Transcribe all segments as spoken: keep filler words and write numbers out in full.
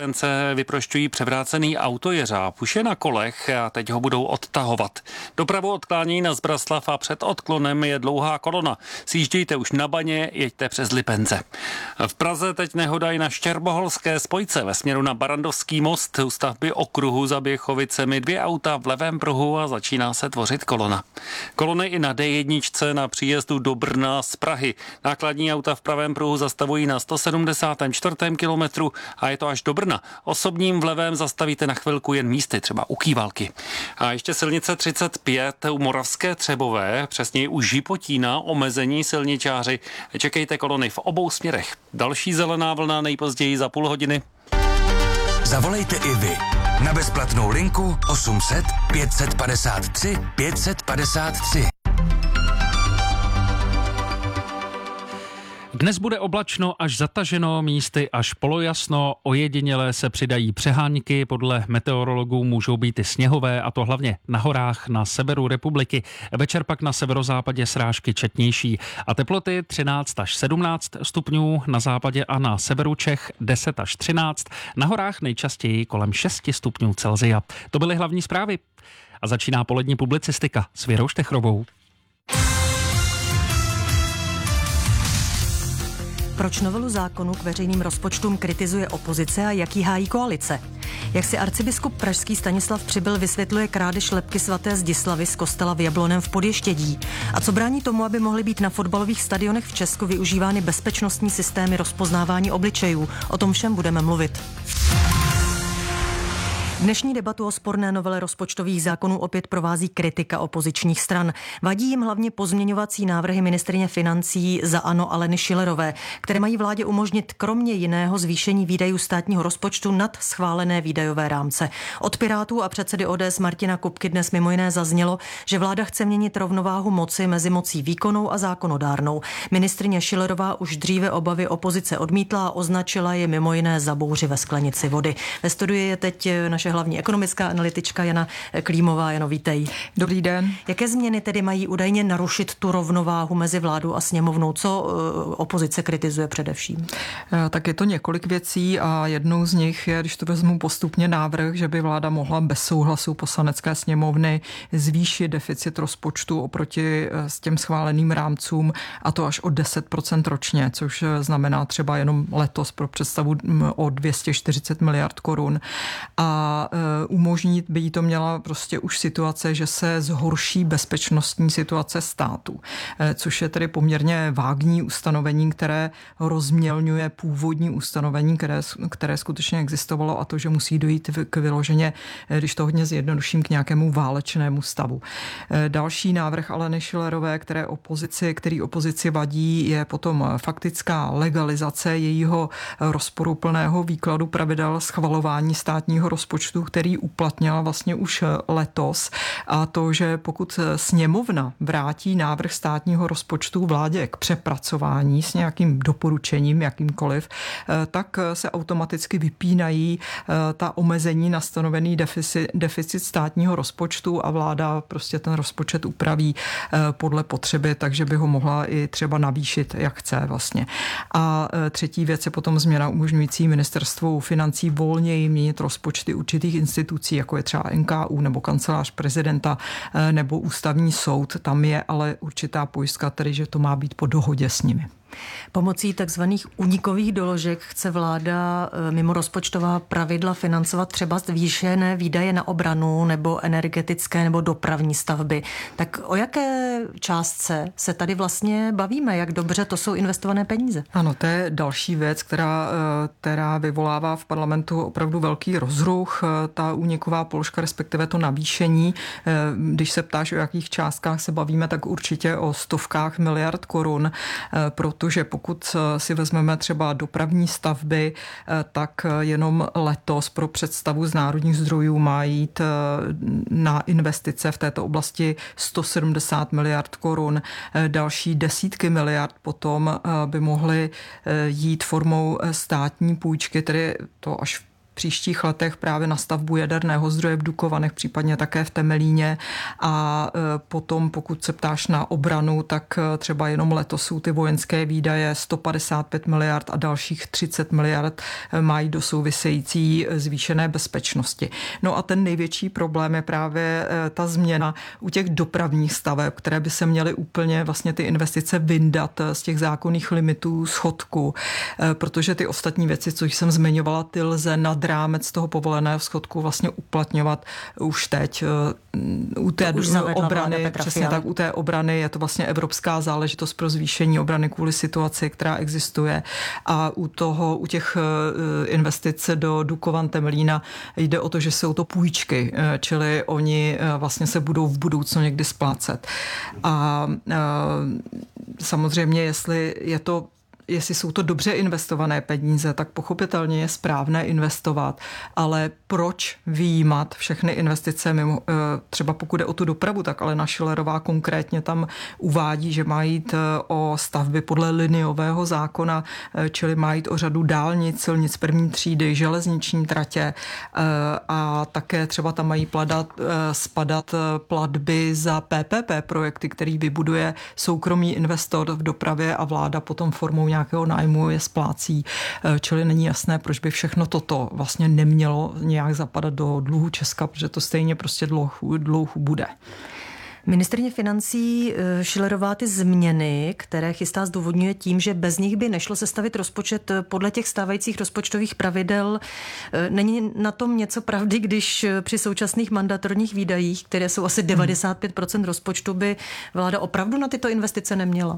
se vyprošťují převrácený autojeřáb. Už je na kolech a teď ho budou odtahovat. Dopravu odklání na Zbraslav a před odklonem je dlouhá kolona. Sjíždějte už na Baně, jeďte přes Lipence. V Praze teď nehoda i na Štěrboholské spojce ve směru na Barandovský most. U stavby okruhu za Běchovicemi dvě auta v levém pruhu a začíná se tvořit kolona. Kolony i na D jedna na příjezdu do Brna z Prahy. Nákladní auta v pravém pruhu zastavují na sto sedmdesátém čtvrtém kilometru a je to až do Brna. Osobním v levém zastavíte na chvilku jen místy, třeba u Kývalky. A ještě silnice třicet pět u Moravské Třebové, přesněji u Žipotína, omezení silničáři. Čekejte kolony v obou směrech. Další zelená vlna nejpozději za půl hodiny. Zavolejte i vy na bezplatnou linku osm set pět padesát tři pět padesát tři. Dnes bude oblačno až zataženo, místy až polojasno, ojedinělé se přidají přehánky, podle meteorologů můžou být i sněhové, a to hlavně na horách na severu republiky. Večer pak na severozápadě srážky četnější a teploty třináct až sedmnáct stupňů, na západě a na severu Čech deset až třináct, na horách nejčastěji kolem šest stupňů Celsia. To byly hlavní zprávy. A začíná polední publicistika s Věrou Štechrovou. Proč novelu zákonu k veřejným rozpočtům kritizuje opozice a jaký hájí koalice? Jak si arcibiskup pražský Stanislav Přibyl vysvětluje krádež lebky svaté Zdislavy z kostela v Jablonném v Podještědí? A co brání tomu, aby mohly být na fotbalových stadionech v Česku využívány bezpečnostní systémy rozpoznávání obličejů? O tom všem budeme mluvit. Dnešní debatu o sporné novele rozpočtových zákonů opět provází kritika opozičních stran. Vadí jim hlavně pozměňovací návrhy ministryně financí za ANO Aleny Schillerové, které mají vládě umožnit kromě jiného zvýšení výdajů státního rozpočtu nad schválené výdajové rámce. Od Pirátů a předsedy O D S Martina Kupky dnes mimo jiné zaznělo, že vláda chce měnit rovnováhu moci mezi mocí výkonnou a zákonodárnou. Ministryně Schillerová už dříve obavy opozice odmítla a označila je mimo jiné za bouři ve sklenici vody. Ve studiu je teď naše hlavní ekonomická analytička Jana Klímová. Jano, vítej. Dobrý den. Jaké změny tedy mají údajně narušit tu rovnováhu mezi vládou a sněmovnou? Co opozice kritizuje především? Tak je to několik věcí a jednou z nich je, když to vezmu postupně, návrh, že by vláda mohla bez souhlasu poslanecké sněmovny zvýšit deficit rozpočtu oproti s těm schváleným rámcům, a to až o deset procent ročně, což znamená třeba jenom letos pro představu o dvě stě čtyřicet miliard korun. A umožnit by jí to měla prostě už situace, že se zhorší bezpečnostní situace státu, což je tedy poměrně vágní ustanovení, které rozmělňuje původní ustanovení, které, které skutečně existovalo, a to, že musí dojít k vyloženě, když to hodně zjednoduším, k nějakému válečnému stavu. Další návrh Aleny Schillerové, které opozici, který opozici vadí, je potom faktická legalizace jejího rozporuplného výkladu pravidel schvalování státního rozpočtu, který uplatnila vlastně už letos, a to, že pokud sněmovna vrátí návrh státního rozpočtu vládě k přepracování s nějakým doporučením, jakýmkoliv, tak se automaticky vypínají ta omezení na stanovený deficit, deficit státního rozpočtu a vláda prostě ten rozpočet upraví podle potřeby, takže by ho mohla i třeba navýšit, jak chce vlastně. A třetí věc je potom změna umožňující ministerstvu financí volněji měnit rozpočty určitých institucí, jako je třeba N K U nebo kancelář prezidenta nebo ústavní soud. Tam je ale určitá pojistka, tedy že to má být po dohodě s nimi. Pomocí takzvaných únikových doložek chce vláda mimo rozpočtová pravidla financovat třeba zvýšené výdaje na obranu nebo energetické nebo dopravní stavby. Tak o jaké částce se tady vlastně bavíme? Jak dobře to jsou investované peníze? Ano, to je další věc, která, která vyvolává v parlamentu opravdu velký rozruch. Ta úniková položka, respektive to navýšení. Když se ptáš, o jakých částkách se bavíme, tak určitě o stovkách miliard korun, proto protože pokud si vezmeme třeba dopravní stavby, tak jenom letos pro představu z národních zdrojů má jít na investice v této oblasti sto sedmdesát miliard korun. Další desítky miliard potom by mohly jít formou státní půjčky, tedy to až v příštích letech právě na stavbu jaderného zdroje v Dukovanech, případně také v Temelíně. A potom, pokud se ptáš na obranu, tak třeba jenom letos jsou ty vojenské výdaje sto padesát pět miliard a dalších třicet miliard mají do související zvýšené bezpečnosti. No a ten největší problém je právě ta změna u těch dopravních staveb, které by se měly úplně vlastně ty investice vyndat z těch zákonných limitů schodku, protože ty ostatní věci, co jsem zmiňovala, ty lze nad rámec toho povoleného schodku vlastně uplatňovat už teď. U té už obrany, přesně tak, u té obrany je to vlastně evropská záležitost pro zvýšení obrany kvůli situaci, která existuje, a u toho, u těch investic do Dukovan Temelína jde o to, že jsou to půjčky, čili oni vlastně se budou v budoucnu někdy splácet. A samozřejmě, jestli je to Jestli jsou to dobře investované peníze, tak pochopitelně je správné investovat, ale proč vyjímat všechny investice mimo, třeba pokud jde o tu dopravu, tak Alena Schillerová konkrétně tam uvádí, že má jít o stavby podle liniového zákona, čili má jít o řadu dálnic, silnic první třídy, železniční tratě a také třeba tam mají pladat, spadat platby za P P P projekty, který vybuduje soukromý investor v dopravě a vláda potom formou nějakého nájmu je splácí, čili není jasné, proč by všechno toto vlastně nemělo nějak zapadat do dluhu Česka, protože to stejně prostě dluh, dluh bude. Ministryně financí Schillerová ty změny, které chystá, zdůvodňuje tím, že bez nich by nešlo sestavit rozpočet podle těch stávajících rozpočtových pravidel. Není na tom něco pravdy, když při současných mandatorních výdajích, které jsou asi devadesát pět procent rozpočtu, by vláda opravdu na tyto investice neměla?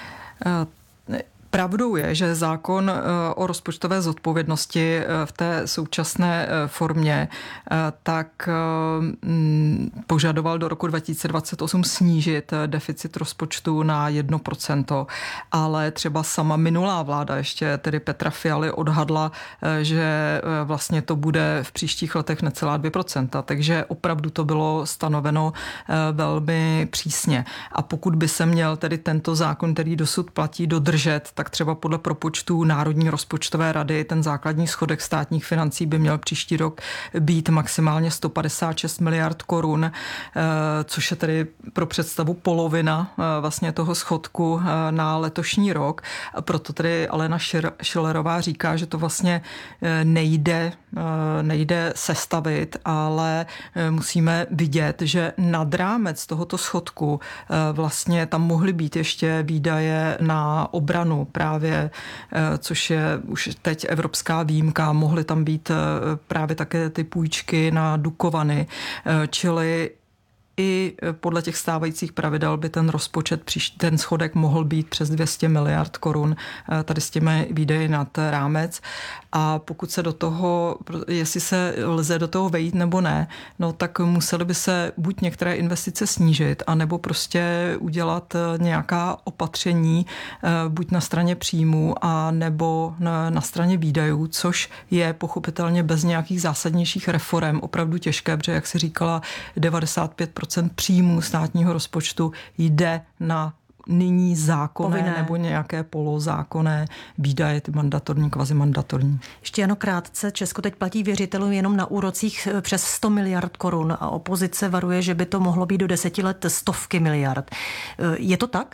Uh, Pravdou je, že zákon o rozpočtové zodpovědnosti v té současné formě tak požadoval do roku dva tisíce dvacet osm snížit deficit rozpočtu na jedno procento, ale třeba sama minulá vláda, ještě tedy Petra Fialy, odhadla, že vlastně to bude v příštích letech necelá dvě procenta, takže opravdu to bylo stanoveno velmi přísně. A pokud by se měl tedy tento zákon, který dosud platí, dodržet, tak třeba podle propočtů Národní rozpočtové rady ten základní schodek státních financí by měl příští rok být maximálně sto padesát šest miliard korun, což je tedy pro představu polovina vlastně toho schodku na letošní rok. Proto tedy Alena Schillerová říká, že to vlastně nejde, nejde sestavit, ale musíme vidět, že nad rámec tohoto schodku vlastně tam mohly být ještě výdaje na obranu právě, což je už teď evropská výjimka, mohly tam být právě také ty půjčky na Dukovany, čili i podle těch stávajících pravidel by ten rozpočet, ten schodek mohl být přes dvě stě miliard korun, tady s těmi výdaji nad rámec. A pokud se do toho, jestli se lze do toho vejít nebo ne, no tak museli by se buď některé investice snížit, anebo prostě udělat nějaká opatření, buď na straně příjmů, a nebo na, na straně výdajů, což je pochopitelně bez nějakých zásadnějších reform opravdu těžké, protože, jak si říkala, devadesát pět procent příjmů státního rozpočtu jde na nyní zákonné Povinné. nebo nějaké polozákonné výdaje, ty mandatorní, kvazimandatorní. Ještě jenom krátce, Česko teď platí věřitelům jenom na úrocích přes sto miliard korun a opozice varuje, že by to mohlo být do deseti let stovky miliard. Je to tak?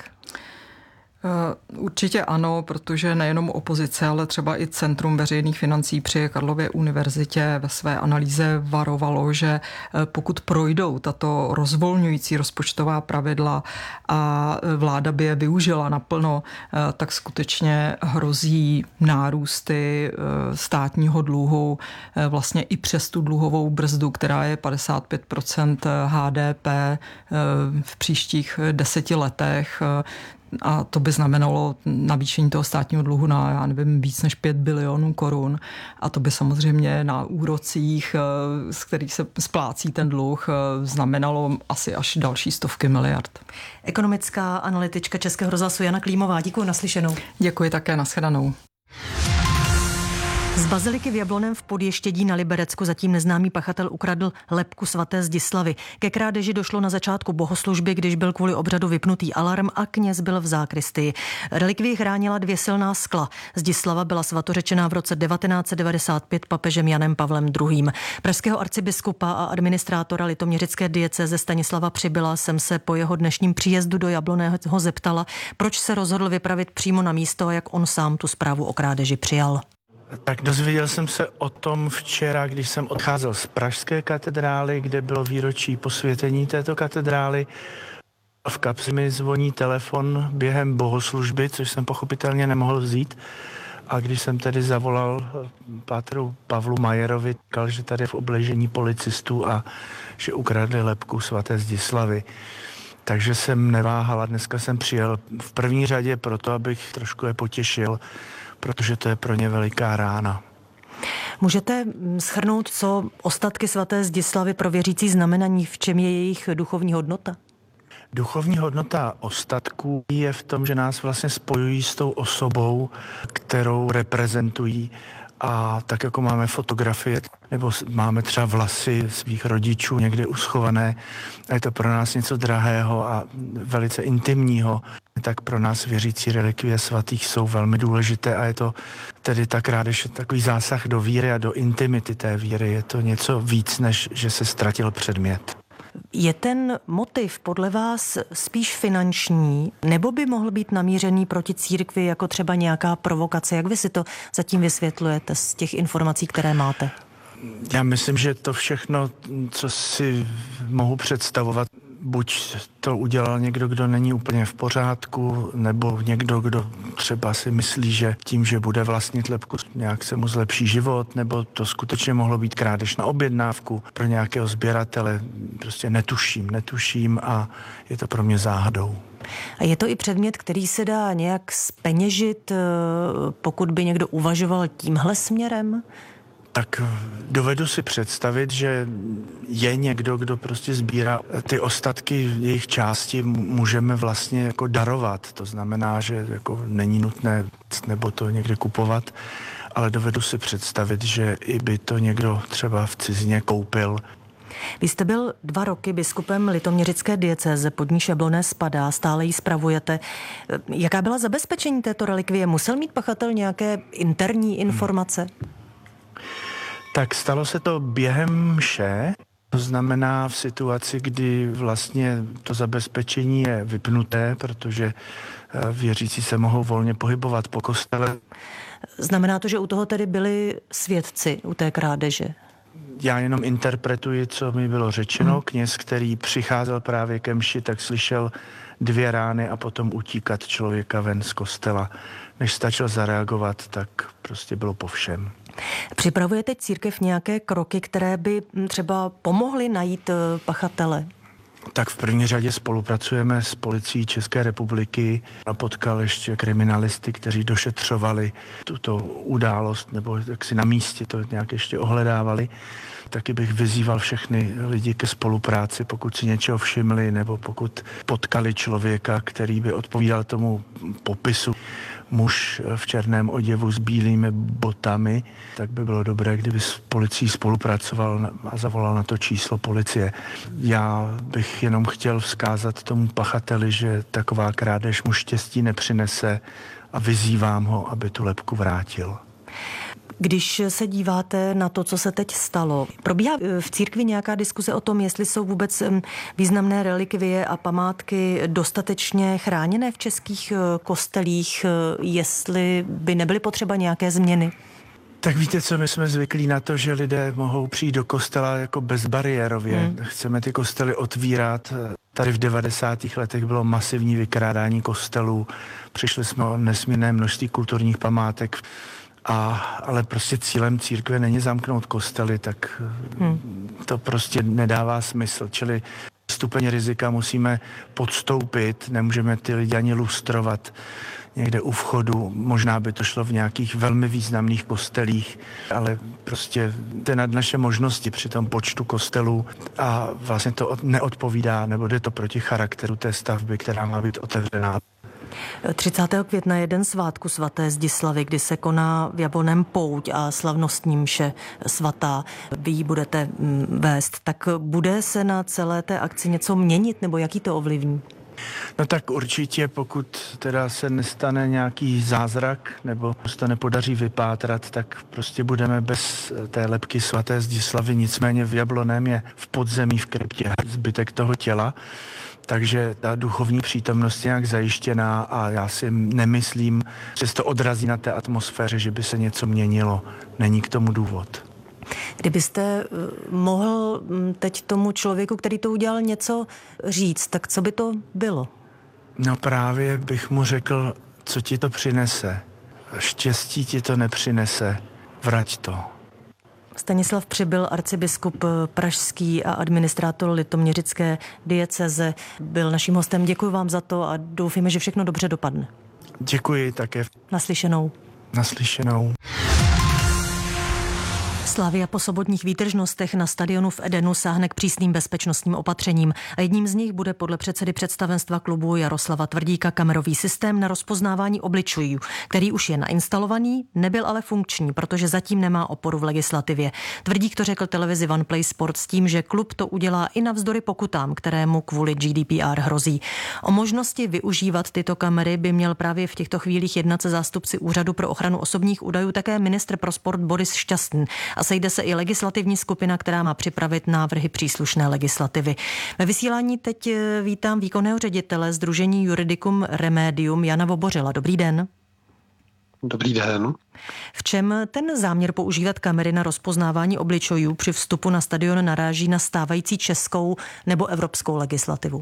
Určitě ano, protože nejenom opozice, ale třeba i Centrum veřejných financí při Karlově univerzitě ve své analýze varovalo, že pokud projdou tato rozvolňující rozpočtová pravidla a vláda by je využila naplno, tak skutečně hrozí nárůsty státního dluhu vlastně i přes tu dluhovou brzdu, která je padesát pět procent H D P v příštích deseti letech. A to by znamenalo navýšení toho státního dluhu na, já nevím, víc než pět bilionů korun. A to by samozřejmě na úrocích, z kterých se splácí ten dluh, znamenalo asi až další stovky miliard. Ekonomická analytička Českého rozhlasu Jana Klímová. Děkuji, naslyšenou. Děkuji také, nashledanou. Z baziliky v Jablonném v Podještědí na Liberecku zatím neznámý pachatel ukradl lebku svaté Zdislavy. Ke krádeži došlo na začátku bohoslužby, když byl kvůli obřadu vypnutý alarm a kněz byl v zákristii. Relikvii chránila dvě silná skla. Zdislava byla svatořečená v roce devatenáct set devadesát pět papežem Janem Pavlem druhým. Pražského arcibiskupa a administrátora litoměřické diecéze Stanislava Přibyla jsem se po jeho dnešním příjezdu do Jablonného zeptala, proč se rozhodl vypravit přímo na místo a jak on sám tu zprávu o krádeži přijal. Tak dozvěděl jsem se o tom včera, když jsem odcházel z pražské katedrály, kde bylo výročí posvěcení této katedrály. V kapsi mi zvoní telefon během bohoslužby, což jsem pochopitelně nemohl vzít. A když jsem tedy zavolal pátru Pavlu Majerovi, říkal, že tady je v obležení policistů a že ukradli lebku svaté Zdislavy. Takže jsem neváhal a dneska jsem přijel v první řadě proto, abych trošku je potěšil, protože to je pro ně veliká rána. Můžete shrnout, co ostatky svaté Zdislavy pro věřící znamenaní, v čem je jejich duchovní hodnota? Duchovní hodnota ostatků je v tom, že nás vlastně spojují s tou osobou, kterou reprezentují. A tak jako máme fotografie, nebo máme třeba vlasy svých rodičů někde uschované, a je to pro nás něco drahého a velice intimního, tak pro nás věřící relikvie svatých jsou velmi důležité a je to tedy ta krádež takový zásah do víry a do intimity té víry. Je to něco víc, než že se ztratil předmět. Je ten motiv podle vás spíš finanční, nebo by mohl být namířený proti církvi jako třeba nějaká provokace? Jak vy si to zatím vysvětlujete z těch informací, které máte? Já myslím, že to všechno, co si mohu představovat, buď to udělal někdo, kdo není úplně v pořádku, nebo někdo, kdo třeba si myslí, že tím, že bude vlastnit lebku, nějak se mu zlepší život, nebo to skutečně mohlo být krádež na objednávku pro nějakého sběratele. Prostě netuším, netuším a je to pro mě záhadou. A je to i předmět, který se dá nějak zpeněžit, pokud by někdo uvažoval tímhle směrem? Tak dovedu si představit, že je někdo, kdo prostě sbírá ty ostatky, jejich části můžeme vlastně jako darovat. To znamená, že jako není nutné nebo to někde kupovat, ale dovedu si představit, že i by to někdo třeba v cizině koupil. Vy jste byl dva roky biskupem litoměřické diecéze, pod níž Jablonné spadá, stále ji spravujete. Jaká byla zabezpečení této relikvie? Musel mít pachatel nějaké interní informace? Hmm. Tak stalo se to během mše, to znamená v situaci, kdy vlastně to zabezpečení je vypnuté, protože věřící se mohou volně pohybovat po kostele. Znamená to, že u toho tedy byli svědci, u té krádeže? Já jenom interpretuji, co mi bylo řečeno. Kněz, který přicházel právě ke mši, tak slyšel dvě rány a potom utíkat člověka ven z kostela. Než stačil zareagovat, tak prostě bylo po všem. Připravuje teď církev nějaké kroky, které by třeba pomohly najít pachatele? Tak v první řadě spolupracujeme s policií České republiky a potkal ještě kriminalisty, kteří došetřovali tuto událost nebo jak si na místě to nějak ještě ohledávali. Taky bych vyzýval všechny lidi ke spolupráci, pokud si něčeho všimli nebo pokud potkali člověka, který by odpovídal tomu popisu. Muž v černém oděvu s bílými botami, tak by bylo dobré, kdyby s policií spolupracoval a zavolal na to číslo policie. Já bych jenom chtěl vzkázat tomu pachateli, že taková krádež mu štěstí nepřinese a vyzývám ho, aby tu lebku vrátil. Když se díváte na to, co se teď stalo, probíhá v církvi nějaká diskuze o tom, jestli jsou vůbec významné relikvie a památky dostatečně chráněné v českých kostelích, jestli by nebyly potřeba nějaké změny? Tak víte co, my jsme zvyklí na to, že lidé mohou přijít do kostela jako bezbariérově. Hmm. Chceme ty kostely otvírat. Tady v devadesátých letech bylo masivní vykrádání kostelů. Přišli jsme o nesmírné množství kulturních památek. A, ale prostě cílem církve není zamknout kostely, tak hmm. to prostě nedává smysl. Čili stupeň rizika musíme podstoupit, nemůžeme ty lidi ani lustrovat někde u vchodu. Možná by to šlo v nějakých velmi významných kostelích, ale prostě to je nad naše možnosti při tom počtu kostelů a vlastně to neodpovídá, nebo jde to proti charakteru té stavby, která má být otevřená. třicátého května je jeden svátku svaté Zdislavy, kdy se koná v Jablonném pouť a slavnostní mše svatá. Vy ji budete vést. Tak bude se na celé té akci něco měnit, nebo jaký to ovlivní? No tak určitě, pokud teda se nestane nějaký zázrak nebo se to nepodaří vypátrat, tak prostě budeme bez té lebky svaté Zdislavy. Nicméně v Jablonném je v podzemí v kryptě zbytek toho těla, takže ta duchovní přítomnost je nějak zajištěná a já si nemyslím, že se to odrazí na té atmosféře, že by se něco měnilo. Není k tomu důvod. Kdybyste mohl teď tomu člověku, který to udělal, něco říct, tak co by to bylo? No právě bych mu řekl, co ti to přinese. Štěstí ti to nepřinese, vrať to. Stanislav Přibyl, arcibiskup pražský a administrátor litoměřické diecéze, byl naším hostem. Děkuji vám za to a doufíme, že všechno dobře dopadne. Děkuji také. Naslyšenou. Naslyšenou. Slavia po sobotních výtržnostech na stadionu v Edenu sáhne k přísným bezpečnostním opatřením a jedním z nich bude podle předsedy představenstva klubu Jaroslava Tvrdíka kamerový systém na rozpoznávání obličejů, který už je nainstalovaný, nebyl ale funkční, protože zatím nemá oporu v legislativě. Tvrdík to řekl televizi One Play Sport s tím, že klub to udělá i navzdory pokutám, kterému kvůli G D P R hrozí. O možnosti využívat tyto kamery by měl právě v těchto chvílích jednat se zástupci Úřadu pro ochranu osobních údajů také ministr pro sport Boris Šťastný. A sejde se i legislativní skupina, která má připravit návrhy příslušné legislativy. Ve vysílání teď vítám výkonného ředitele Sdružení Juridicum Remedium Jana Vobořila. Dobrý den. Dobrý den. V čem ten záměr používat kamery na rozpoznávání obličejů při vstupu na stadion naráží na stávající českou nebo evropskou legislativu?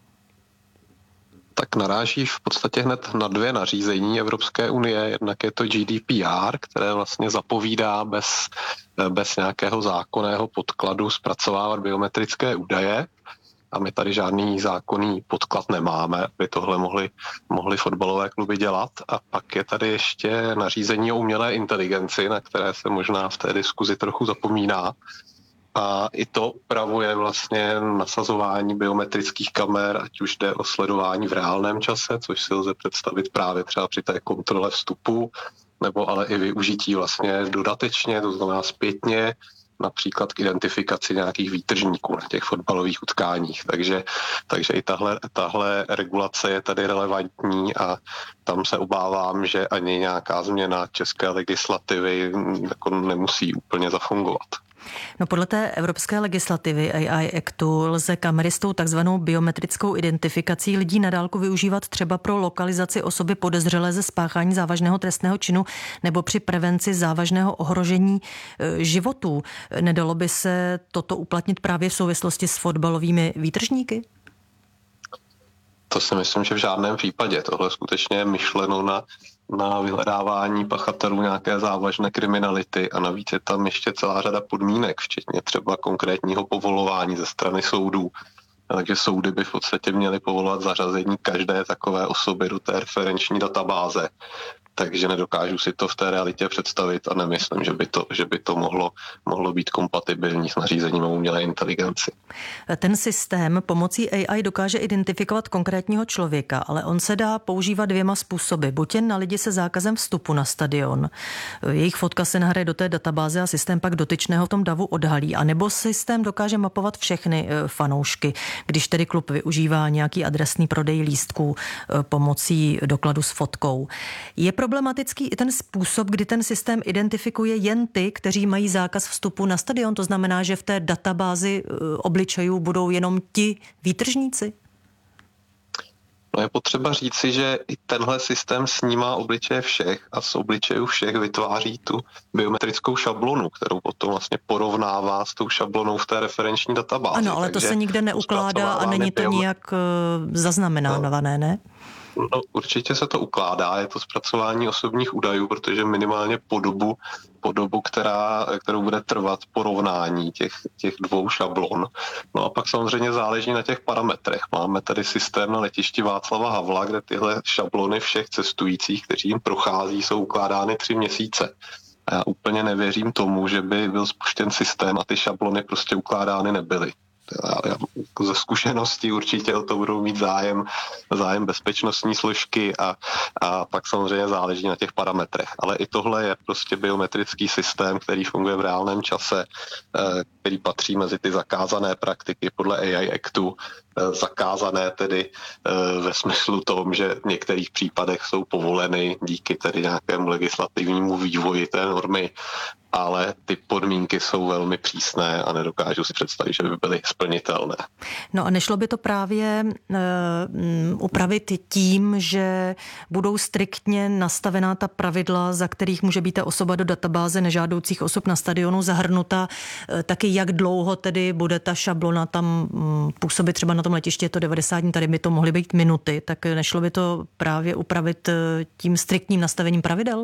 Tak naráží v podstatě hned na dvě nařízení Evropské unie. Jednak je to G D P R, které vlastně zapovídá bez, bez nějakého zákonného podkladu zpracovávat biometrické údaje. A my tady žádný zákonný podklad nemáme, aby tohle mohli, mohli fotbalové kluby dělat. A pak je tady ještě nařízení o umělé inteligenci, na které se možná v té diskuzi trochu zapomíná. A i to upravuje vlastně nasazování biometrických kamer, ať už jde o sledování v reálném čase, což si lze představit právě třeba při té kontrole vstupu, nebo ale i využití vlastně dodatečně, to znamená zpětně, například k identifikaci nějakých výtržníků na těch fotbalových utkáních. Takže, takže i tahle, tahle regulace je tady relevantní a tam se obávám, že ani nějaká změna české legislativy jako nemusí úplně zafungovat. No podle té evropské legislativy A I Actu lze kamery s tou takzvanou biometrickou identifikací lidí na dálku využívat třeba pro lokalizaci osoby podezřelé ze spáchání závažného trestného činu nebo při prevenci závažného ohrožení e, životů. Nedalo by se toto uplatnit právě v souvislosti s fotbalovými výtržníky? To si myslím, že v žádném případě. Tohle skutečně je myšleno na na vyhledávání pachatelů nějaké závažné kriminality a navíc je tam ještě celá řada podmínek, včetně třeba konkrétního povolování ze strany soudů. Takže soudy by v podstatě měly povolovat zařazení každé takové osoby do té referenční databáze. Takže nedokážu si to v té realitě představit a nemyslím, že by to, že by to mohlo, mohlo být kompatibilní s nařízením o umělé inteligenci. Ten systém pomocí A I dokáže identifikovat konkrétního člověka, ale on se dá používat dvěma způsoby. Buď jen na lidi se zákazem vstupu na stadion. Jejich fotka se nahraje do té databáze a systém pak dotyčného v tom davu odhalí. A nebo systém dokáže mapovat všechny fanoušky, když tedy klub využívá nějaký adresný prodej lístků pomocí dokladu s fotkou. Je problematický i ten způsob, kdy ten systém identifikuje jen ty, kteří mají zákaz vstupu na stadion. To znamená, že v té databázi obličejů budou jenom ti výtržníci? No je potřeba říci, že i tenhle systém snímá obličeje všech a z obličejů všech vytváří tu biometrickou šablonu, kterou potom vlastně porovnává s tou šablonou v té referenční databázi. Ano, ale to se nikde neukládá a není to nijak zaznamenávané, ne? No, určitě se to ukládá, je to zpracování osobních údajů, protože minimálně po dobu, po dobu která, kterou bude trvat porovnání těch, těch dvou šablon. No a pak samozřejmě záleží na těch parametrech. Máme tady systém na letišti Václava Havla, kde tyhle šablony všech cestujících, kteří jim prochází, jsou ukládány tři měsíce. A já úplně nevěřím tomu, že by byl spuštěn systém a ty šablony prostě ukládány nebyly. ze zkušenosti určitě o to budou mít zájem, zájem bezpečnostní složky a, a pak samozřejmě záleží na těch parametrech. Ale i tohle je prostě biometrický systém, který funguje v reálném čase, který patří mezi ty zakázané praktiky podle A I Actu, zakázané tedy ve smyslu tom, že v některých případech jsou povoleny díky tedy nějakému legislativnímu vývoji té normy, ale ty podmínky jsou velmi přísné a nedokážu si představit, že by byly splnitelné. No a nešlo by to právě uh, upravit tím, že budou striktně nastavená ta pravidla, za kterých může být ta osoba do databáze nežádoucích osob na stadionu zahrnuta, uh, taky jak dlouho tedy bude ta šablona tam um, působit, třeba na tom letišti je to devadesát dní, tady by to mohly být minuty, tak nešlo by to právě upravit uh, tím striktním nastavením pravidel?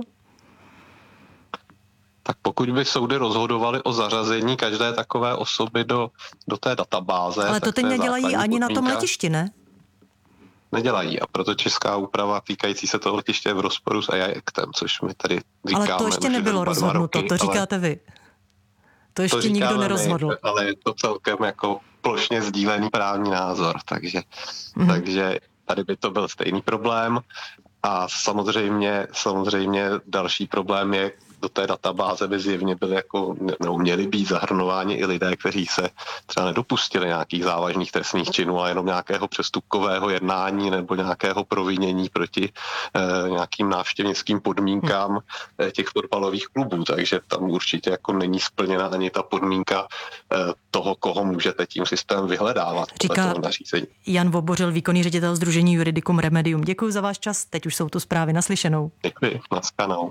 Tak pokud by soudy rozhodovaly o zařazení každé takové osoby do, do té databáze... Ale to teď nedělají ani na tom letišti, ne? Nedělají a proto česká úprava týkající se toho letiště je v rozporu s A I Actem, což my tady říkáme... Ale to ještě nebylo rozhodnuto, roky, to říkáte vy. To ještě to nikdo nerozhodl. My, ale je to celkem jako plošně sdílený právní názor, takže, mm. takže tady by to byl stejný problém. A samozřejmě, samozřejmě další problém je, do té databáze by zjevně byly jako, nebo měli být zahrnováni i lidé, kteří se třeba nedopustili nějakých závažných trestných činů, a jenom nějakého přestupkového jednání nebo nějakého provinění proti eh, nějakým návštěvnickým podmínkám eh, těch fotbalových klubů. Takže tam určitě jako není splněna ani ta podmínka eh, toho, koho můžete tím systémem vyhledávat. Říká Jan Vobořil, výkonný ředitel Sdružení Juridicum Remedium. Děkuji za váš čas, teď už jsou tu zprávy, naslyšenou. Děkuji, naschledanou.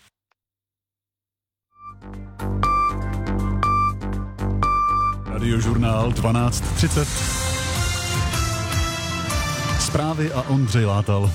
Radiožurnál dvanáct třicet. Zprávy a Ondřej Látal.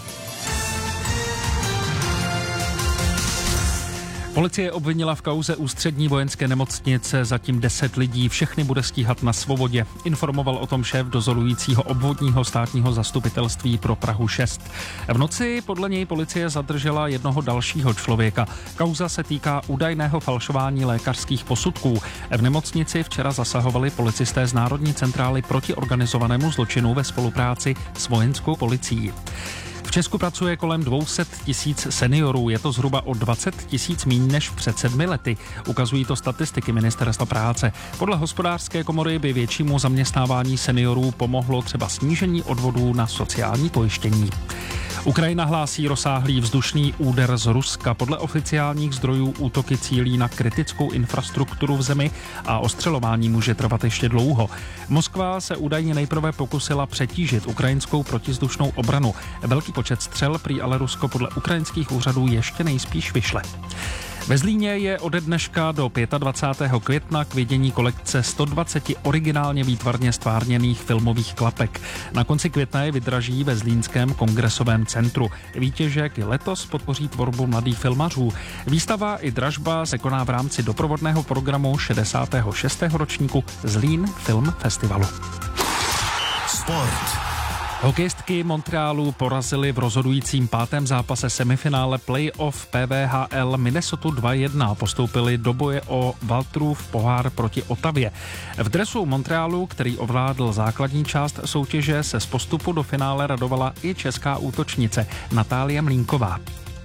Policie obvinila v kauze Ústřední vojenské nemocnice zatím deset lidí, všechny bude stíhat na svobodě. Informoval o tom šéf dozorujícího obvodního státního zastupitelství pro Prahu šest. V noci podle něj policie zadržela jednoho dalšího člověka. Kauza se týká údajného falšování lékařských posudků. V nemocnici včera zasahovali policisté z Národní centrály proti organizovanému zločinu ve spolupráci s vojenskou policií. V Česku pracuje kolem dvě stě tisíc seniorů, je to zhruba o dvacet tisíc míň než před sedmi lety. Ukazují to statistiky Ministerstva práce. Podle Hospodářské komory by většímu zaměstnávání seniorů pomohlo třeba snížení odvodů na sociální pojištění. Ukrajina hlásí rozsáhlý vzdušný úder z Ruska. Podle oficiálních zdrojů útoky cílí na kritickou infrastrukturu v zemi a ostřelování může trvat ještě dlouho. Moskva se údajně nejprve pokusila přetížit ukrajinskou protivzdušnou obranu. Velký počet střel prý ale Rusko podle ukrajinských úřadů ještě nejspíš vyšle. Ve Zlíně je ode dneška do dvacátého pátého května k vidění kolekce sto dvacet originálně výtvarně stvárněných filmových klapek. Na konci května je vydraží ve Zlínském kongresovém centru. Vítěžek i letos podpoří tvorbu mladých filmařů. Výstava i dražba se koná v rámci doprovodného programu šedesátého šestého ročníku Zlín Film Festivalu. Sport. Hokejistky Montrealu porazily v rozhodujícím pátém zápase semifinále playoff P V H L Minnesota dva jedna a postoupili do boje o Walterův pohár proti Ottawě. V dresu Montrealu, který ovládl základní část soutěže, se z postupu do finále radovala i česká útočnice Natália Mlínková.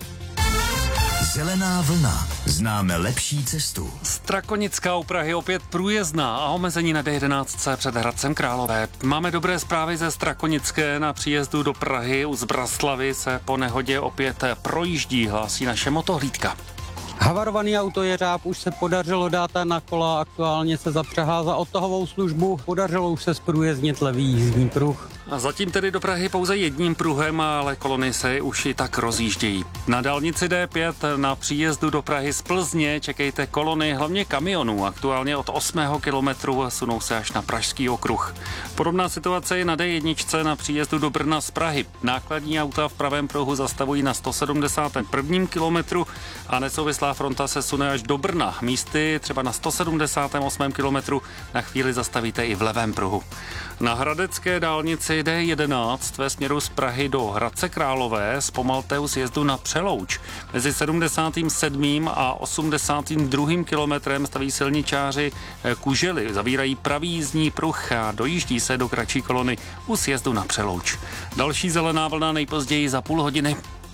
Zelená vlna. Známe lepší cestu. Strakonická u Prahy opět průjezdná a omezení na D jedenáct před Hradcem Králové. Máme dobré zprávy ze Strakonické. Na příjezdu do Prahy u Zbraslavy se po nehodě opět projíždí, hlásí naše motohlídka. Havarovaný autojeřáb už se podařilo dát na kola, aktuálně se zapřehá za odtahovou službu, podařilo už se zprůjezdnit levý jízdní pruh. A zatím tedy do Prahy pouze jedním pruhem, ale kolony se už i tak rozjíždějí. Na dálnici D pět na příjezdu do Prahy z Plzně čekejte kolony hlavně kamionů. Aktuálně od osmého kilometru sunou se až na Pražský okruh. Podobná situace je na D jedna na příjezdu do Brna z Prahy. Nákladní auta v pravém pruhu zastavují na sto sedmdesátém prvním kilometru a nesouvislá fronta se sune až do Brna. Místy třeba na sto sedmdesátém osmém kilometru na chvíli zastavíte i v levém pruhu. Na hradecké dálnici trati D jedenáct ve směru z Prahy do Hradce Králové zpomalte u sjezdu na Přelouč. Mezi sedmdesátým sedmým a osmdesátým druhým kilometrem staví silničáři kužely, zavírají pravý jízdní pruh a dojíždí se do kratší kolony u sjezdu na Přelouč. Další zelená vlna nejpozději za půl hodiny.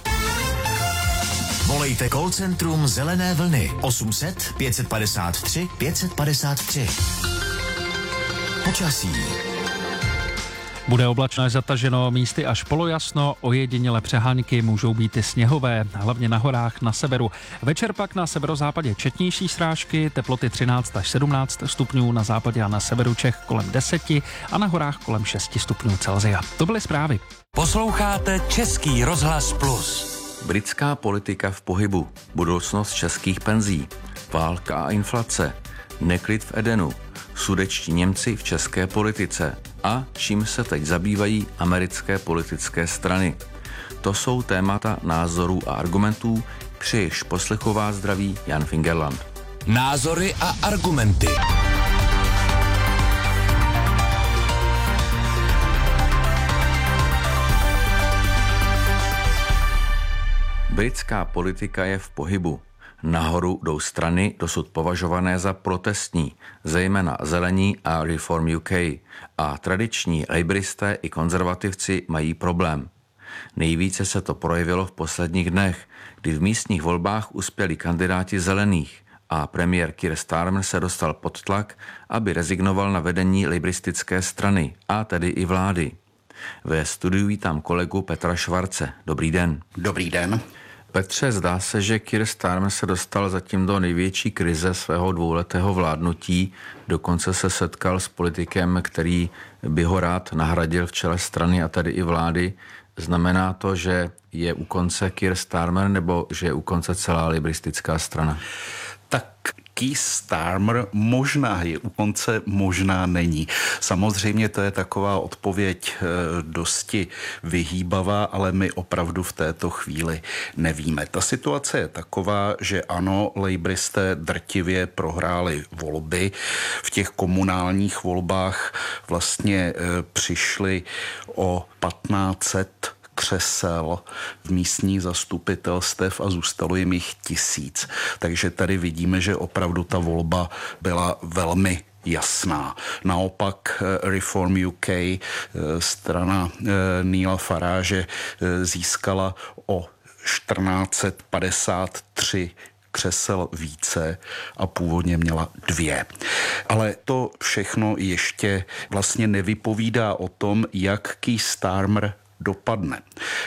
Volejte call centrum Zelené vlny osm set pět padesát tři pět padesát tři. Počasí. Bude oblačné, zataženo, místy až polojasno, ojedinělé přehánky můžou být i sněhové, hlavně na horách na severu. Večer pak na severozápadě četnější srážky, teploty třináct až sedmnáct stupňů, na západě a na severu Čech kolem deset a na horách kolem šest stupňů Celsia. To byly zprávy. Posloucháte Český rozhlas Plus. Britská politika v pohybu, budoucnost českých penzí, válka a inflace, neklid v Edenu, sudečtí Němci v české politice a čím se teď zabývají americké politické strany. To jsou témata názorů a argumentů, při jejichž poslechu vás zdraví Jan Fingerland. Názory a argumenty. Britská politika je v pohybu. Nahoru jdou strany dosud považované za protestní, zejména Zelení a Reform U K, a tradiční laboristé i konzervativci mají problém. Nejvíce se to projevilo v posledních dnech, kdy v místních volbách uspěli kandidáti Zelených a premiér Keir Starmer se dostal pod tlak, aby rezignoval na vedení laboristické strany, a tedy i vlády. Ve studiu vítám kolegu Petra Švarce. Dobrý den. Dobrý den. Petře, zdá se, že Keir Starmer se dostal zatím do největší krize svého dvouletého vládnutí. Dokonce se setkal s politikem, který by ho rád nahradil v čele strany a tedy i vlády. Znamená to, že je u konce Keir Starmer nebo že je u konce celá laboristická strana? Tak Keir Starmer možná je u konce, možná není. Samozřejmě to je taková odpověď e, dosti vyhýbavá, ale my opravdu v této chvíli nevíme. Ta situace je taková, že ano, laboristé drtivě prohráli volby. V těch komunálních volbách vlastně e, přišli o patnáct set křesel v místních zastupitelstev a zůstalo jim jich tisíc. Takže tady vidíme, že opravdu ta volba byla velmi jasná. Naopak Reform U K, strana Neila Farage, získala o čtrnáct set padesát tři křesel více a původně měla dvě. Ale to všechno ještě vlastně nevypovídá o tom, jak Keir Starmer dopadne.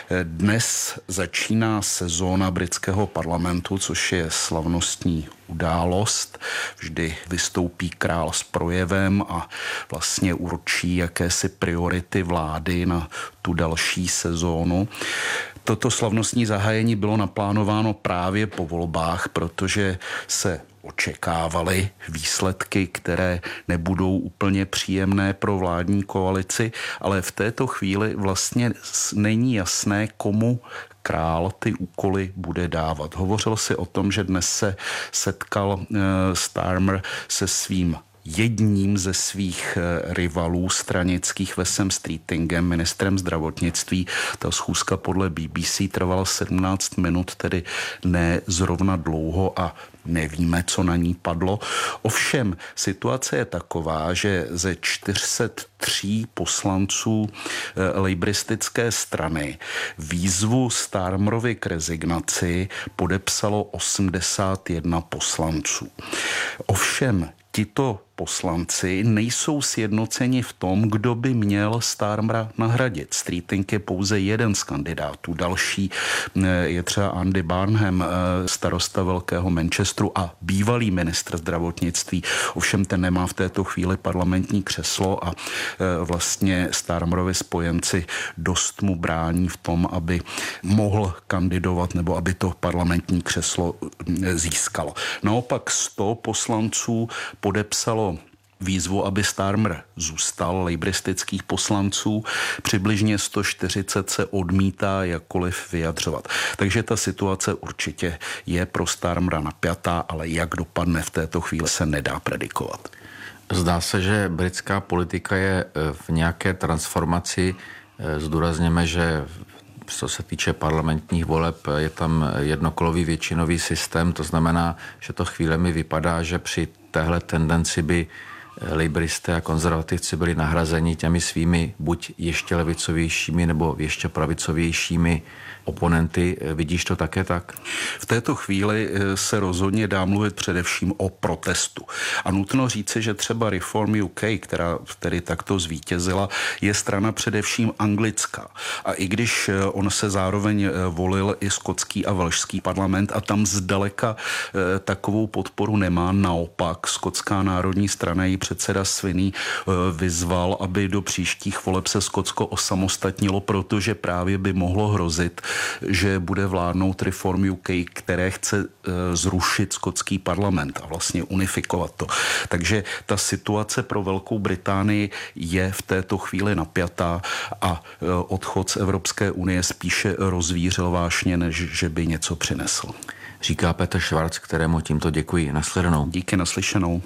Dnes začíná sezóna britského parlamentu, což je slavnostní událost. Vždy vystoupí král s projevem a vlastně určí jakési priority vlády na tu další sezónu. Toto slavnostní zahájení bylo naplánováno právě po volbách, protože se očekávaly výsledky, které nebudou úplně příjemné pro vládní koalici, ale v této chvíli vlastně není jasné, komu král ty úkoly bude dávat. Hovořilo se o tom, že dnes se setkal uh, Starmer se svým jedním ze svých rivalů stranických Wesem Streetingem, ministrem zdravotnictví. Ta schůzka podle B B C trvala sedmnáct minut, tedy ne zrovna dlouho a nevíme, co na ní padlo. Ovšem, situace je taková, že ze čtyři sta tři poslanců laboristické strany výzvu Starmerovi k rezignaci podepsalo osmdesát jedna poslanců. Ovšem, tito poslanci nejsou sjednoceni v tom, kdo by měl Starmera nahradit. Streeting je pouze jeden z kandidátů. Další je třeba Andy Barnham, starosta Velkého Manchesteru a bývalý ministr zdravotnictví. Ovšem ten nemá v této chvíli parlamentní křeslo a vlastně Starmerovi spojenci dost mu brání v tom, aby mohl kandidovat nebo aby to parlamentní křeslo získalo. Naopak sto poslanců podepsalo výzvu, aby Starmer zůstal, laboristických poslanců. Přibližně sto čtyřicet se odmítá jakkoliv vyjadřovat. Takže ta situace určitě je pro Starmera napjatá, ale jak dopadne v této chvíli se nedá predikovat. Zdá se, že britská politika je v nějaké transformaci. Zdůrazněme, že co se týče parlamentních voleb, je tam jednokolový většinový systém, to znamená, že to chvílemi vypadá, že při téhle tendenci by laboristé a konzervativci byli nahrazeni těmi svými buď ještě levicovějšími nebo ještě pravicovějšími oponenty. Vidíš to také tak? V této chvíli se rozhodně dá mluvit především o protestu. A nutno říci, že třeba Reform U K, která tedy takto zvítězila, je strana především anglická. A i když on se zároveň volil i skotský a velšský parlament a tam zdaleka takovou podporu nemá, naopak skotská národní strana, její předseda Swinney vyzval, aby do příštích voleb se Skotsko osamostatnilo, protože právě by mohlo hrozit, že bude vládnout Reform U K, které chce zrušit skotský parlament a vlastně unifikovat to. Takže ta situace pro Velkou Británii je v této chvíli napjatá a odchod z Evropské unie spíše rozvířil vášně, než že by něco přinesl. Říká Petr Švarc, kterému tímto děkuji. Naslyšenou. Díky, naslyšenou.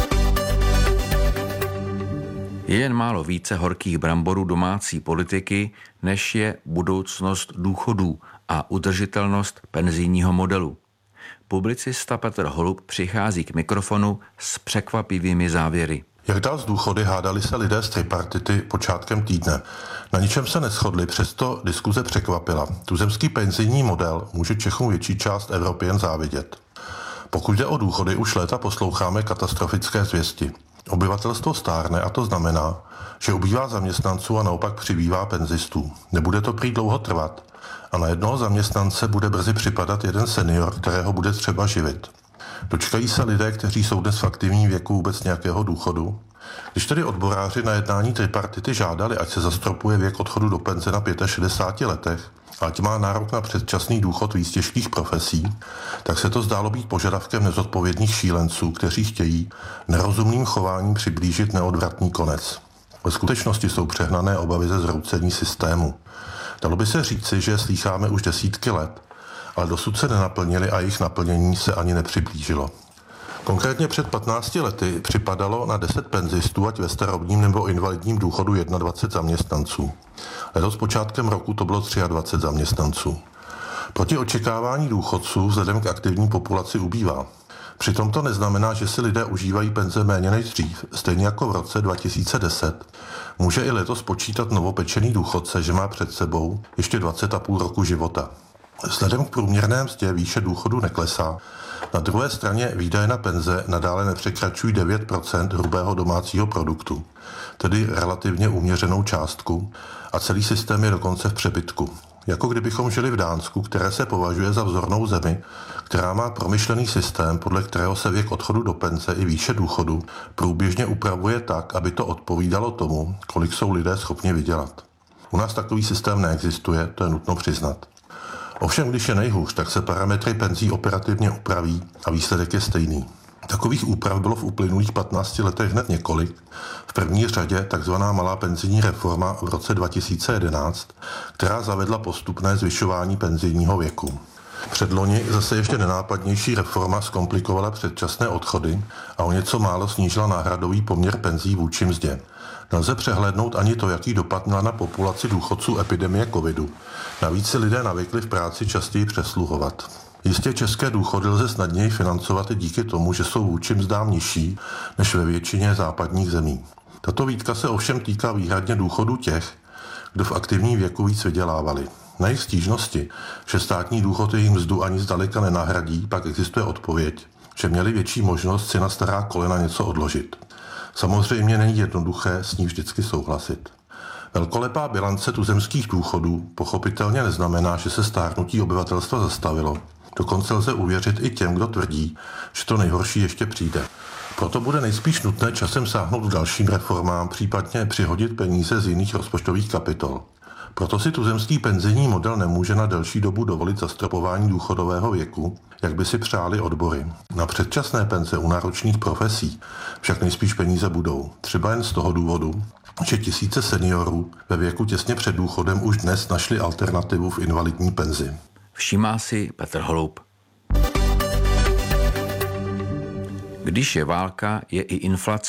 Je jen málo více horkých bramborů domácí politiky, než je budoucnost důchodů a udržitelnost penzijního modelu. Publicista Petr Holub přichází k mikrofonu s překvapivými závěry. Jak dál z důchody, hádali se lidé z tripartity počátkem týdne. Na ničem se neshodli, přesto diskuze překvapila. Tuzemský penzijní model může Čechům větší část Evropy jen závidět. Pokud jde o důchody, už léta posloucháme katastrofické zvěsti. Obyvatelstvo stárne a to znamená, že ubývá zaměstnanců a naopak přibývá penzistů. Nebude to prý dlouho trvat a na jednoho zaměstnance bude brzy připadat jeden senior, kterého bude třeba živit. Dočkají se lidé, kteří jsou dnes v aktivním věku, vůbec nějakého důchodu? Když tedy odboráři na jednání tripartity žádali, ať se zastropuje věk odchodu do penze na šedesáti pěti letech, ať má nárok na předčasný důchod víc těžkých profesí, tak se to zdálo být požadavkem nezodpovědných šílenců, kteří chtějí nerozumným chováním přiblížit neodvratný konec. Ve skutečnosti jsou přehnané obavy ze zhroucení systému. Dalo by se říci, že je slýcháme už desítky let, ale dosud se nenaplnili a jejich naplnění se ani nepřiblížilo. Konkrétně před patnácti lety připadalo na deset penzistů, ať ve starobním nebo invalidním důchodu dvacet jedna zaměstnanců. Letos počátkem roku to bylo dvacet tři zaměstnanců. Proti očekávání důchodců vzhledem k aktivní populaci ubývá. Přitom to neznamená, že si lidé užívají penze méně než dřív. Stejně jako v roce dva tisíce deset může i letos počítat novopečený důchodce, že má před sebou ještě dvacet a půl roku života. Vzhledem k průměrné mzdě výše důchodu neklesá. Na druhé straně výdaje na penze nadále nepřekračují devět procent hrubého domácího produktu, tedy relativně uměřenou částku, a celý systém je dokonce v přebytku. Jako kdybychom žili v Dánsku, které se považuje za vzornou zemi, která má promyšlený systém, podle kterého se věk odchodu do penze i výše důchodu průběžně upravuje tak, aby to odpovídalo tomu, kolik jsou lidé schopni vydělat. U nás takový systém neexistuje, to je nutno přiznat. Ovšem, když je nejhůř, tak se parametry penzí operativně upraví a výsledek je stejný. Takových úprav bylo v uplynulých patnácti letech hned několik. V první řadě takzvaná malá penzijní reforma v roce dva tisíce jedenáct, která zavedla postupné zvyšování penzijního věku. Předloni zase ještě nenápadnější reforma zkomplikovala předčasné odchody a o něco málo snížila náhradový poměr penzí vůči mzdě. Nelze přehlédnout ani to, jaký dopad měla na populaci důchodců epidemie covidu. Navíc si lidé navykli v práci častěji přesluhovat. Jistě české důchody lze snadněji financovat i díky tomu, že jsou vůči mzdám nižší než ve většině západních zemí. Tato výtka se ovšem týká výhradně důchodů těch, kdo v aktivním věku víc vydělávali. Na jejich stížnosti, že státní důchod jejich mzdu ani zdaleka nenahradí, pak existuje odpověď, že měli větší možnost si na stará kolena něco odložit. Samozřejmě není jednoduché s ní vždycky souhlasit. Velkolepá bilance tuzemských důchodů pochopitelně neznamená, že se stárnutí obyvatelstva zastavilo. Dokonce lze uvěřit i těm, kdo tvrdí, že to nejhorší ještě přijde. Proto bude nejspíš nutné časem sáhnout k dalším reformám, případně přihodit peníze z jiných rozpočtových kapitol. Proto si tuzemský penzijní model nemůže na delší dobu dovolit zastropování důchodového věku, jak by si přáli odbory. Na předčasné penze u náročných profesí však nejspíš peníze budou. Třeba jen z toho důvodu, že tisíce seniorů ve věku těsně před důchodem už dnes našli alternativu v invalidní penzi. Všímá si Petr Holub. Když je válka, je i inflace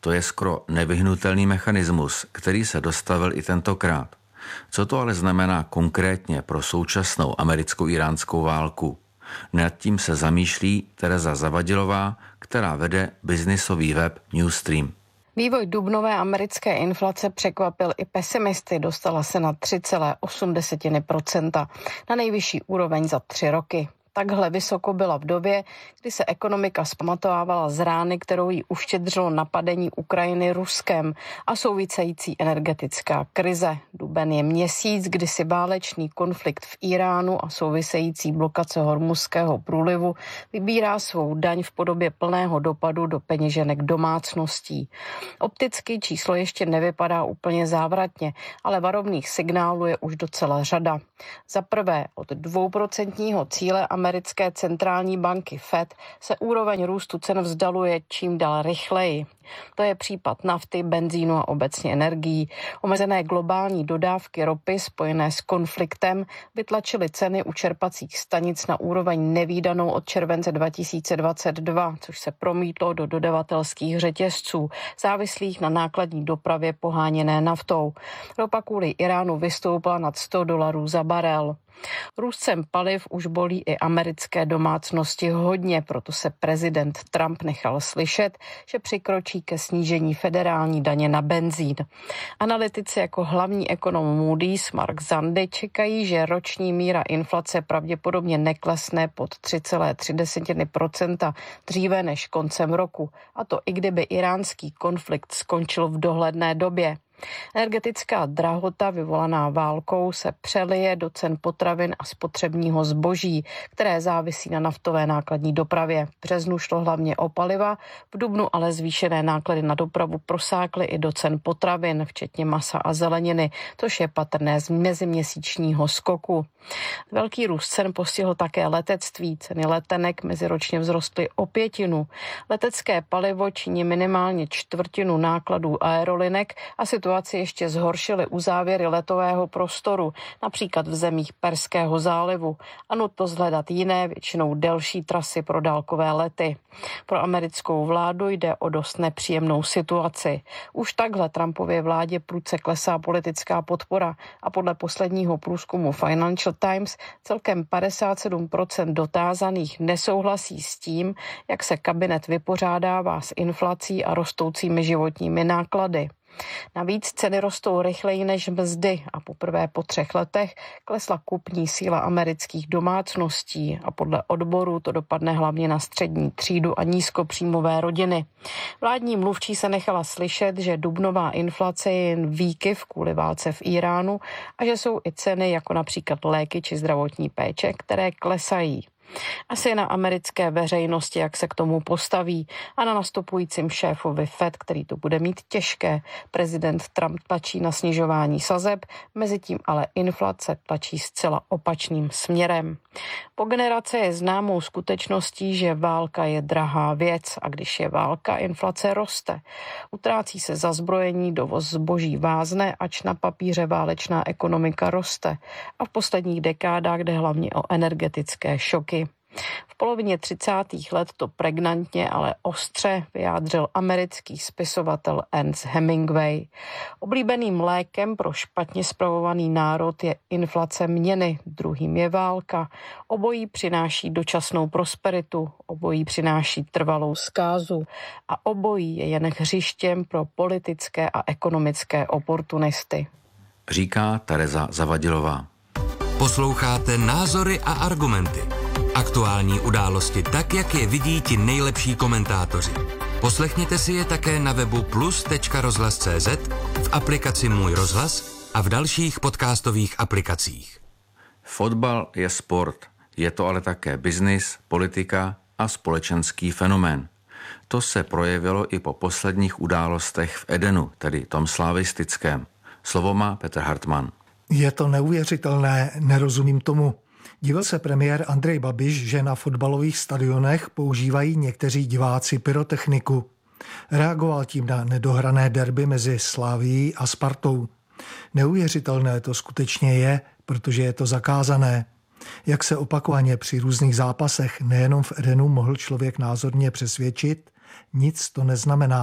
To je skoro nevyhnutelný mechanismus, který se dostavil i tentokrát. Co to ale znamená konkrétně pro současnou americko-iránskou válku? Nad tím se zamýšlí Tereza Zavadilová, která vede biznisový web Newstream. Vývoj dubnové americké inflace překvapil i pesimisty. Dostala se na tři celá osm procenta, na nejvyšší úroveň za tři roky. Takhle vysoko byla v době, kdy se ekonomika zpamatovávala z rány, kterou jí uštědřilo napadení Ukrajiny Ruskem a související energetická krize. Duben je měsíc, kdy si válečný konflikt v Iránu a související blokace Hormuzského průlivu vybírá svou daň v podobě plného dopadu do peněženek domácností. Opticky číslo ještě nevypadá úplně závratně, ale varovných signálů je už docela řada. Za prvé, od dvouprocentního cíle americké centrální banky Fed se úroveň růstu cen vzdaluje čím dál rychleji. To je případ nafty, benzínu a obecně energií. Omezené globální dodávky ropy spojené s konfliktem vytlačily ceny u čerpacích stanic na úroveň nevídanou od července dva tisíce dvacet dva, což se promítlo do dodavatelských řetězců, závislých na nákladní dopravě poháněné naftou. Ropa kvůli Iránu vystoupila nad sto dolarů za barel. Růst cen paliv už bolí i americké domácnosti hodně, proto se prezident Trump nechal slyšet, že přikročí ke snížení federální daně na benzín. Analytici jako hlavní ekonom Moody's Mark Zandi čekají, že roční míra inflace pravděpodobně neklesne pod tři celá tři procenta dříve než koncem roku, a to i kdyby iránský konflikt skončil v dohledné době. Energetická drahota vyvolaná válkou se přelije do cen potravin a spotřebního zboží, které závisí na naftové nákladní dopravě. V březnu šlo hlavně o paliva, v dubnu ale zvýšené náklady na dopravu prosákly i do cen potravin, včetně masa a zeleniny, což je patrné z meziměsíčního skoku. Velký růst cen postihl také letectví. Ceny letenek meziročně vzrostly o pětinu. Letecké palivo činí minimálně čtvrtinu nákladů aerolinek a situaci ještě zhoršily uzávěry letového prostoru, například v zemích Perského zálivu, a nutnost hledat jiné, většinou delší trasy pro dálkové lety. Pro americkou vládu jde o dost nepříjemnou situaci. Už takhle Trumpově vládě prudce klesá politická podpora a podle posledního průzkumu Financial Times celkem padesát sedm procent dotázaných nesouhlasí s tím, jak se kabinet vypořádává s inflací a rostoucími životními náklady. Navíc ceny rostou rychleji než mzdy a poprvé po třech letech klesla kupní síla amerických domácností a podle odborů to dopadne hlavně na střední třídu a nízkopříjmové rodiny. Vládní mluvčí se nechala slyšet, že dubnová inflace je jen výkyv kvůli válce v Iránu a že jsou i ceny jako například léky či zdravotní péče, které klesají. Asi na americké veřejnosti, jak se k tomu postaví, a na nastupujícím šéfovi Fed, který to bude mít těžké. Prezident Trump tlačí na snižování sazeb, mezitím ale inflace tlačí zcela opačným směrem. Po generace je známou skutečností, že válka je drahá věc a když je válka, inflace roste. Utrácí se za zbrojení, dovoz zboží vázne, ač na papíře válečná ekonomika roste. A v posledních dekádách jde hlavně o energetické šoky. V polovině třicátých let to pregnantně, ale ostře vyjádřil americký spisovatel Ernest Hemingway. Oblíbeným lékem pro špatně spravovaný národ je inflace měny, druhým je válka. Obojí přináší dočasnou prosperitu, obojí přináší trvalou zkázu a obojí je jen hřištěm pro politické a ekonomické oportunisty. Říká Tereza Zavadilová. Posloucháte Názory a argumenty. Aktuální události tak, jak je vidí ti nejlepší komentátoři. Poslechněte si je také na webu plus tečka rozhlas tečka cé zet, v aplikaci Můj rozhlas a v dalších podcastových aplikacích. Fotbal je sport, je to ale také biznis, politika a společenský fenomén. To se projevilo i po posledních událostech v Edenu, tedy tom slavistickém. Slovo má Petr Hartmann. Je to neuvěřitelné, nerozumím tomu. Divil se premiér Andrej Babiš, že na fotbalových stadionech používají někteří diváci pyrotechniku. Reagoval tím na nedohrané derby mezi Slavií a Spartou. Neuvěřitelné to skutečně je, protože je to zakázané. Jak se opakovaně při různých zápasech nejenom v Edenu mohl člověk názorně přesvědčit, nic to neznamená.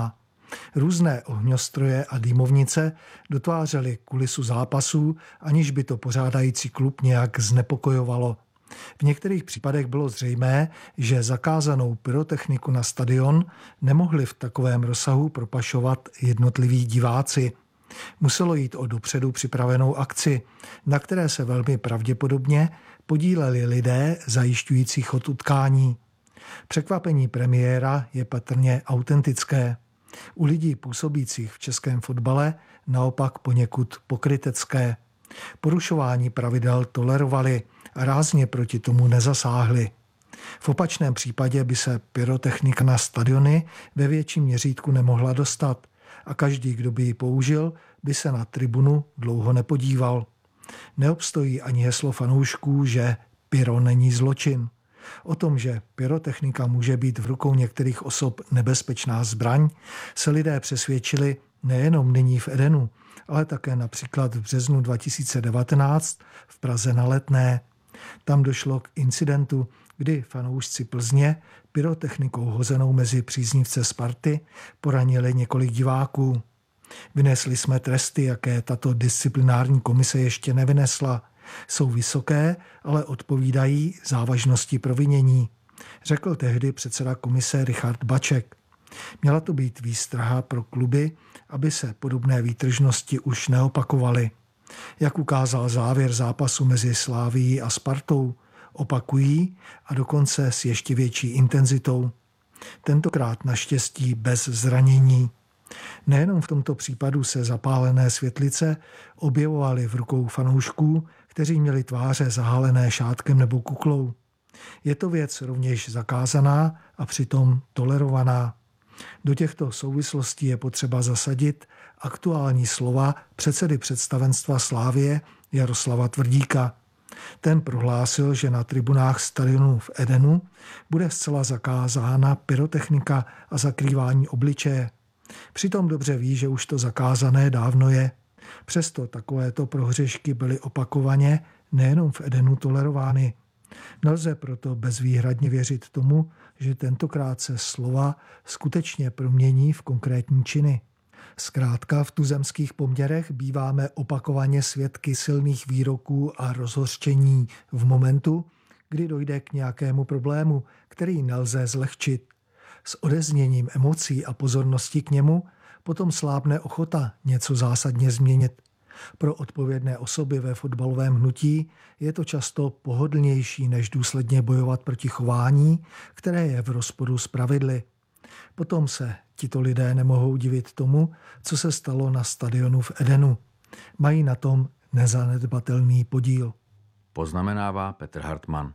Různé ohňostroje a dýmovnice dotvářely kulisu zápasů, aniž by to pořádající klub nějak znepokojovalo. V některých případech bylo zřejmé, že zakázanou pyrotechniku na stadion nemohli v takovém rozsahu propašovat jednotliví diváci. Muselo jít o dopředu připravenou akci, na které se velmi pravděpodobně podíleli lidé zajišťující chod utkání. Překvapení premiéra je patrně autentické. U lidí působících v českém fotbale naopak poněkud pokrytecké. Porušování pravidel tolerovali a rázně proti tomu nezasáhli. V opačném případě by se pyrotechnika na stadiony ve větším měřítku nemohla dostat a každý, kdo by ji použil, by se na tribunu dlouho nepodíval. Neobstojí ani heslo fanoušků, že pyro není zločin. O tom, že pyrotechnika může být v rukou některých osob nebezpečná zbraň, se lidé přesvědčili nejenom nyní v Edenu, ale také například v březnu dva tisíce devatenáct v Praze na Letné. Tam došlo k incidentu, kdy fanoušci Plzně pyrotechnikou hozenou mezi příznivce Sparty poranili několik diváků. Vynesli jsme tresty, jaké tato disciplinární komise ještě nevynesla. Jsou vysoké, ale odpovídají závažnosti provinění, řekl tehdy předseda komise Richard Baček. Měla to být výstraha pro kluby, aby se podobné výtržnosti už neopakovaly. Jak ukázal závěr zápasu mezi Slavií a Spartou, opakují a dokonce s ještě větší intenzitou. Tentokrát naštěstí bez zranění. Nejenom v tomto případu se zapálené světlice objevovaly v rukou fanoušků, kteří měli tváře zahalené šátkem nebo kuklou. Je to věc rovněž zakázaná a přitom tolerovaná. Do těchto souvislostí je potřeba zasadit aktuální slova předsedy představenstva Slavie Jaroslava Tvrdíka. Ten prohlásil, že na tribunách stadionu v Edenu bude zcela zakázána pyrotechnika a zakrývání obličeje. Přitom dobře ví, že už to zakázané dávno je. Přesto takovéto prohřešky byly opakovaně nejenom v Edenu tolerovány. Nelze proto bezvýhradně věřit tomu, že tentokrát se slova skutečně promění v konkrétní činy. Zkrátka v tuzemských poměrech býváme opakovaně svědky silných výroků a rozhořčení v momentu, kdy dojde k nějakému problému, který nelze zlehčit. S odezněním emocí a pozornosti k němu potom slábne ochota něco zásadně změnit. Pro odpovědné osoby ve fotbalovém hnutí je to často pohodlnější, než důsledně bojovat proti chování, které je v rozporu s pravidly. Potom se tito lidé nemohou divit tomu, co se stalo na stadionu v Edenu. Mají na tom nezanedbatelný podíl. Poznamenává Petr Hartmann.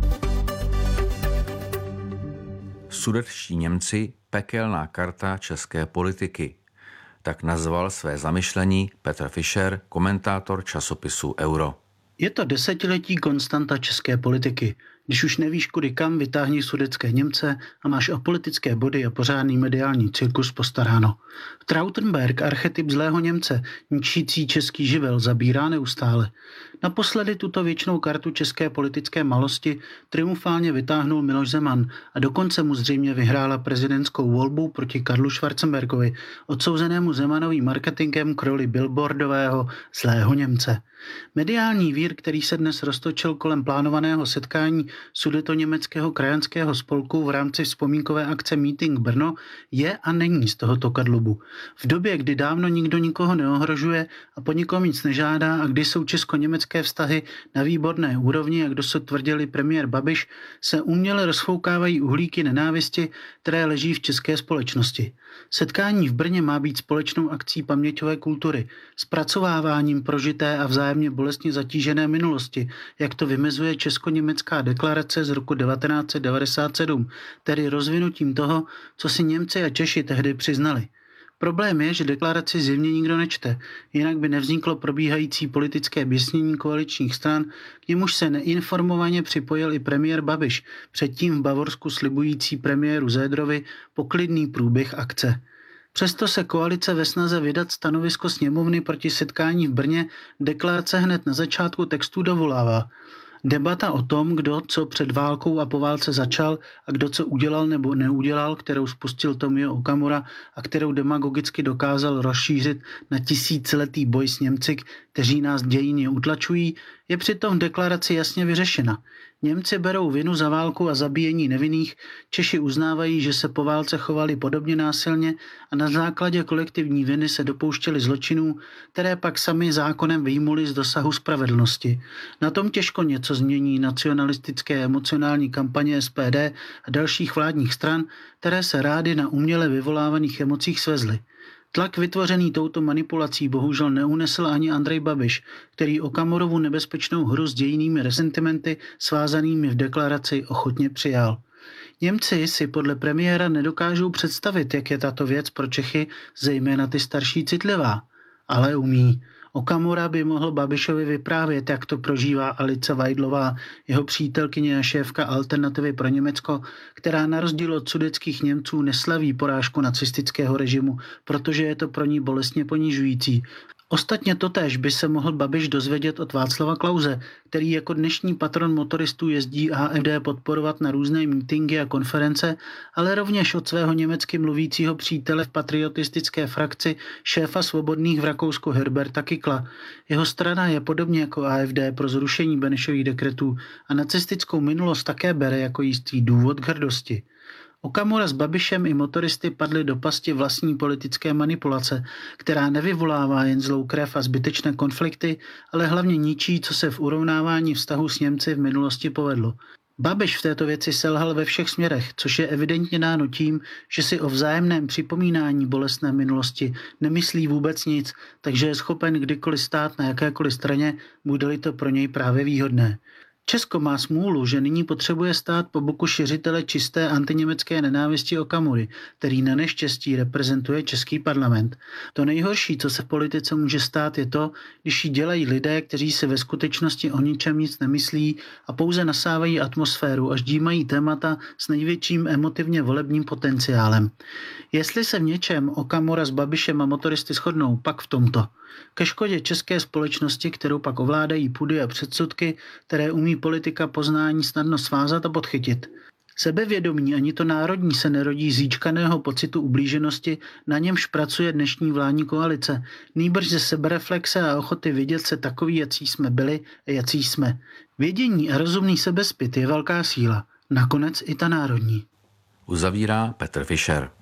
Sudetští Němci pekelná karta české politiky. Tak nazval své zamyšlení Petr Fischer, komentátor časopisu Euro. Je to desetiletí konstanta české politiky. Když už nevíš kudy kam, vytáhni sudetské Němce a máš o politické body a pořádný mediální cirkus postaráno. Trautenberg, archetyp zlého Němce, ničící český živel, zabírá neustále. Naposledy tuto věčnou kartu české politické malosti triumfálně vytáhnul Miloš Zeman a dokonce mu zřejmě vyhrála prezidentskou volbu proti Karlu Schwarzenbergovi, odsouzenému Zemanovým marketingem k roli billboardového zlého Němce. Mediální vír, který se dnes roztočil kolem plánovaného setkání sudetoněmeckého krajanského spolku v rámci vzpomínkové akce Meeting Brno, je a není z tohoto kadlubu. V době, kdy dávno nikdo nikoho neohrožuje a po nikom nic nežádá a kdy jsou česko-německé vztahy na výborné úrovni, jak dosud tvrdili premiér Babiš, se uměle rozfoukávají uhlíky nenávisti, které leží v české společnosti. Setkání v Brně má být společnou akcí paměťové kultury, zpracováváním prožité a vzájemně bolestně zatížené minulosti, jak to vymezuje česko-německá deklarace z roku devatenáct set devadesát sedm, tedy rozvinutím toho, co si Němci a Češi tehdy přiznali. Problém je, že deklaraci zjevně nikdo nečte, jinak by nevzniklo probíhající politické běsnění koaličních stran, k němuž se neinformovaně připojil i premiér Babiš, předtím v Bavorsku slibující premiéru Zédrovi poklidný průběh akce. Přesto se koalice ve snaze vydat stanovisko sněmovny proti setkání v Brně deklarace hned na začátku textu dovolává. Debata o tom, kdo co před válkou a po válce začal a kdo co udělal nebo neudělal, kterou spustil Tomio Okamura a kterou demagogicky dokázal rozšířit na tisíciletý boj s Němci, kteří nás dějině utlačují, je přitom v deklaraci jasně vyřešena. Němci berou vinu za válku a zabíjení nevinných, Češi uznávají, že se po válce chovali podobně násilně a na základě kolektivní viny se dopouštěli zločinů, které pak sami zákonem vyjmuli z dosahu spravedlnosti. Na tom těžko něco změní nacionalistické emocionální kampaně S P D a dalších vládních stran, které se rády na uměle vyvolávaných emocích svezly. Tlak vytvořený touto manipulací bohužel neunesl ani Andrej Babiš, který Okamurovu nebezpečnou hru s dějinými resentimenty svázanými v deklaraci ochotně přijal. Němci si podle premiéra nedokážou představit, jak je tato věc pro Čechy, zejména ty starší, citlivá. Ale umí. Okamura by mohl Babišovi vyprávět, jak to prožívá Alice Weidlová, jeho přítelkyně a šéfka Alternativy pro Německo, která na rozdíl od sudetských Němců neslaví porážku nacistického režimu, protože je to pro ní bolestně ponižující. Ostatně totéž by se mohl Babiš dozvědět od Václava Klause, který jako dnešní patron motoristů jezdí A F D podporovat na různé mítinky a konference, ale rovněž od svého německy mluvícího přítele v patriotistické frakci, šéfa svobodných v Rakousku Herberta Kickla. Jeho strana je podobně jako A F D pro zrušení Benešových dekretů a nacistickou minulost také bere jako jistý důvod k hrdosti. Okamura s Babišem i motoristy padli do pasti vlastní politické manipulace, která nevyvolává jen zlou krev a zbytečné konflikty, ale hlavně ničí, co se v urovnávání vztahu s Němci v minulosti povedlo. Babiš v této věci selhal ve všech směrech, což je evidentně dáno tím, že si o vzájemném připomínání bolestné minulosti nemyslí vůbec nic, takže je schopen kdykoliv stát na jakékoliv straně, bude-li to pro něj právě výhodné. Česko má smůlu, že nyní potřebuje stát po boku šiřitele čisté antiněmecké nenávisti Okamury, který na neštěstí reprezentuje český parlament. To nejhorší, co se v politice může stát, je to, když ji dělají lidé, kteří si ve skutečnosti o ničem nic nemyslí a pouze nasávají atmosféru a ždímají témata s největším emotivně volebním potenciálem. Jestli se v něčem Okamura s Babišem a motoristy shodnou, pak v tomto. Ke škodě české společnosti, kterou pak ovládají pudy a předsudky, které umí politika poznání snadno svázat a podchytit. Sebevědomí ani to národní se nerodí z zíčkaného pocitu ublíženosti, na němž pracuje dnešní vládní koalice, nýbrž ze sebereflexe a ochoty vidět se takový, jací jsme byli a jací jsme. Vědění a rozumný sebezpyt je velká síla, nakonec i ta národní. Uzavírá Petr Fischer.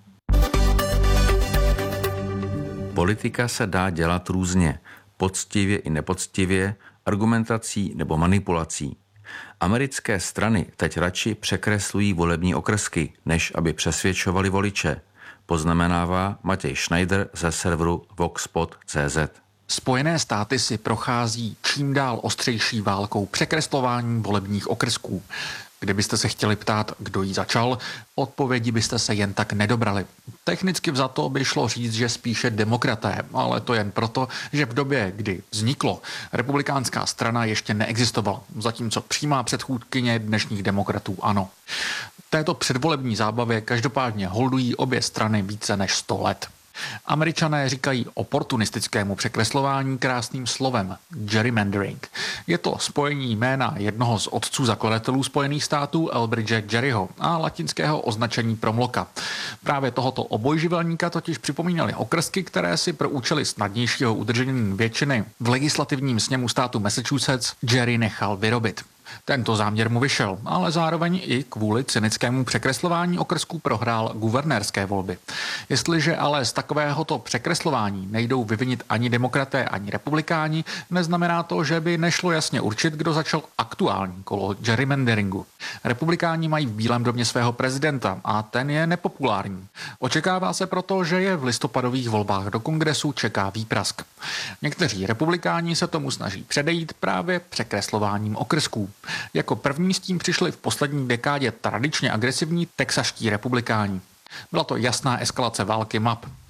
Politika se dá dělat různě, poctivě i nepoctivě, argumentací nebo manipulací. Americké strany teď radši překreslují volební okrsky, než aby přesvědčovali voliče, poznamenává Matěj Schneider ze serveru voxpot tečka cé zet. Spojené státy si prochází čím dál ostřejší válkou překreslování volebních okrsků. Kdybyste se chtěli ptát, kdo jí začal, odpovědi byste se jen tak nedobrali. Technicky vzato by šlo říct, že spíše demokraté, ale to jen proto, že v době, kdy vzniklo, republikánská strana ještě neexistovala, zatímco přímá předchůdkyně dnešních demokratů ano. Této předvolební zábavě každopádně holdují obě strany více než sto let. Američané říkají oportunistickému překreslování krásným slovem gerrymandering. Je to spojení jména jednoho z otců zakladatelů Spojených států Elbridge Gerryho a latinského označení promloka. Právě tohoto obojživelníka totiž připomínaly okrsky, které si pro účely snadnějšího udržení většiny v legislativním sněmu státu Massachusetts Gerry nechal vyrobit. Tento záměr mu vyšel, ale zároveň i kvůli cynickému překreslování okrsků prohrál guvernérské volby. Jestliže ale z takovéhoto překreslování nejdou vyvinit ani demokraté, ani republikáni, neznamená to, že by nešlo jasně určit, kdo začal aktuální kolo gerrymanderingu. Republikáni mají v Bílém domě svého prezidenta a ten je nepopulární. Očekává se proto, že je v listopadových volbách do kongresu čeká výprask. Někteří republikáni se tomu snaží předejít právě překreslováním okrsků. Jako první s tím přišli v poslední dekádě tradičně agresivní texaští republikáni. Byla to jasná eskalace války map.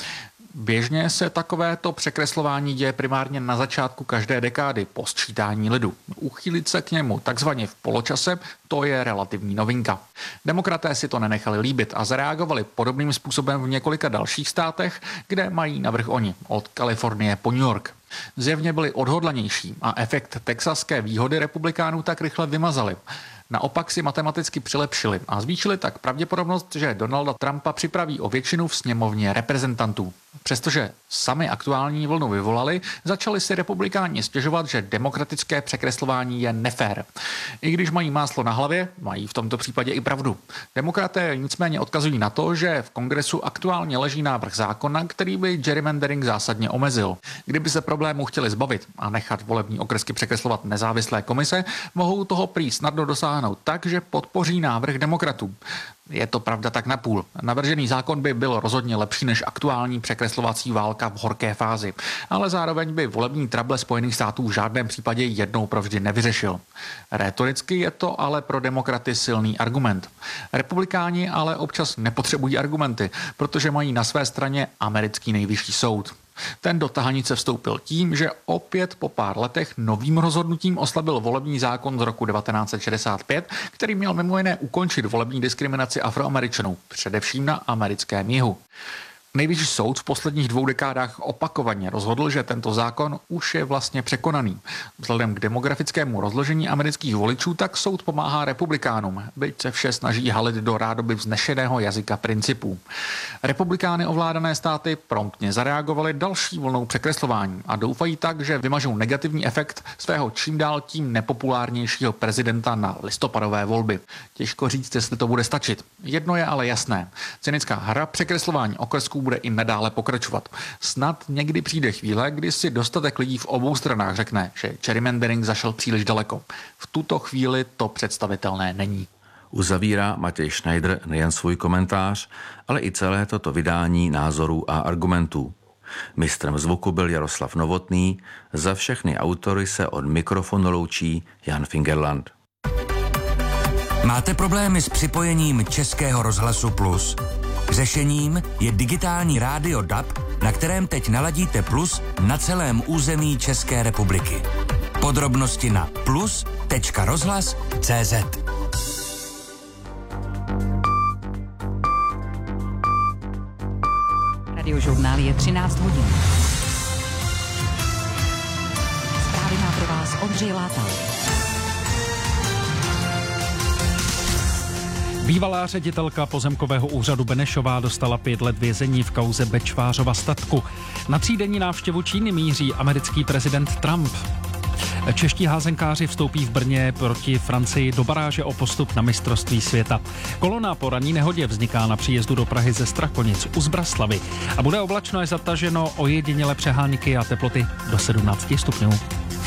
Běžně se takovéto překreslování děje primárně na začátku každé dekády po sčítání lidu. Uchýlit se k němu takzvaně v poločase, to je relativní novinka. Demokraté si to nenechali líbit a zareagovali podobným způsobem v několika dalších státech, kde mají navrch oni, od Kalifornie po New York. Zjevně byli odhodlanější a efekt texaské výhody republikánů tak rychle vymazali. Naopak si matematicky přilepšili a zvýšili tak pravděpodobnost, že Donalda Trumpa připraví o většinu v sněmovně reprezentantů. Přestože sami aktuální vlnu vyvolali, začali si republikáni stěžovat, že demokratické překreslování je nefér. I když mají máslo na hlavě, mají v tomto případě i pravdu. Demokraté nicméně odkazují na to, že v kongresu aktuálně leží návrh zákona, který by gerrymandering zásadně omezil. Kdyby se problému chtěli zbavit a nechat volební okrsky překreslovat nezávislé komise, mohou toho prý snadno dosáhnout tak, že podpoří návrh demokratů. Je to pravda tak napůl. Navržený zákon by byl rozhodně lepší než aktuální překreslovací válka v horké fázi, ale zároveň by volební trable Spojených států v žádném případě jednou provždy nevyřešil. Rétoricky je to ale pro demokraty silný argument. Republikáni ale občas nepotřebují argumenty, protože mají na své straně americký nejvyšší soud. Ten do tahanice vstoupil tím, že opět po pár letech novým rozhodnutím oslabil volební zákon z roku devatenáct set šedesát pět, který měl mimo jiné ukončit volební diskriminaci Afroameričanů, především na americkém jihu. Nejvyšší soud v posledních dvou dekádách opakovaně rozhodl, že tento zákon už je vlastně překonaný. Vzhledem k demografickému rozložení amerických voličů tak soud pomáhá republikánům, byť se vše snaží halit do rádoby vznešeného jazyka principů. Republikány ovládané státy promptně zareagovaly další vlnou překreslování a doufají tak, že vymažou negativní efekt svého čím dál tím nepopulárnějšího prezidenta na listopadové volby. Těžko říct, jestli to bude stačit. Jedno je ale jasné. Cynická hra překreslování okrsků bude i nadále pokračovat. Snad někdy přijde chvíle, kdy si dostatek lidí v obou stranách řekne, že gerrymandering zašel příliš daleko. V tuto chvíli to představitelné není. Uzavírá Matěj Schneider nejen svůj komentář, ale i celé toto vydání názorů a argumentů. Mistrem zvuku byl Jaroslav Novotný, za všechny autory se od mikrofonu loučí Jan Fingerland. Máte problémy s připojením Českého rozhlasu Plus? Řešením je digitální rádio D A B, na kterém teď naladíte Plus na celém území České republiky. Podrobnosti na plus tečka rozhlas tečka cé zet. Radiožurnál je třináct hodin. Zprávy má pro vás Ondřej Látal. Bývalá ředitelka pozemkového úřadu Benešová dostala pět let vězení v kauze Bečvářova statku. Na třídenní návštěvu Číny míří americký prezident Trump. Čeští házenkáři vstoupí v Brně proti Francii do baráže o postup na mistrovství světa. Kolona po ranní nehodě vzniká na příjezdu do Prahy ze Strakonic u Zbraslavy a bude oblačno až zataženo, ojedinělé přehánky a teploty do sedmnáct stupňů.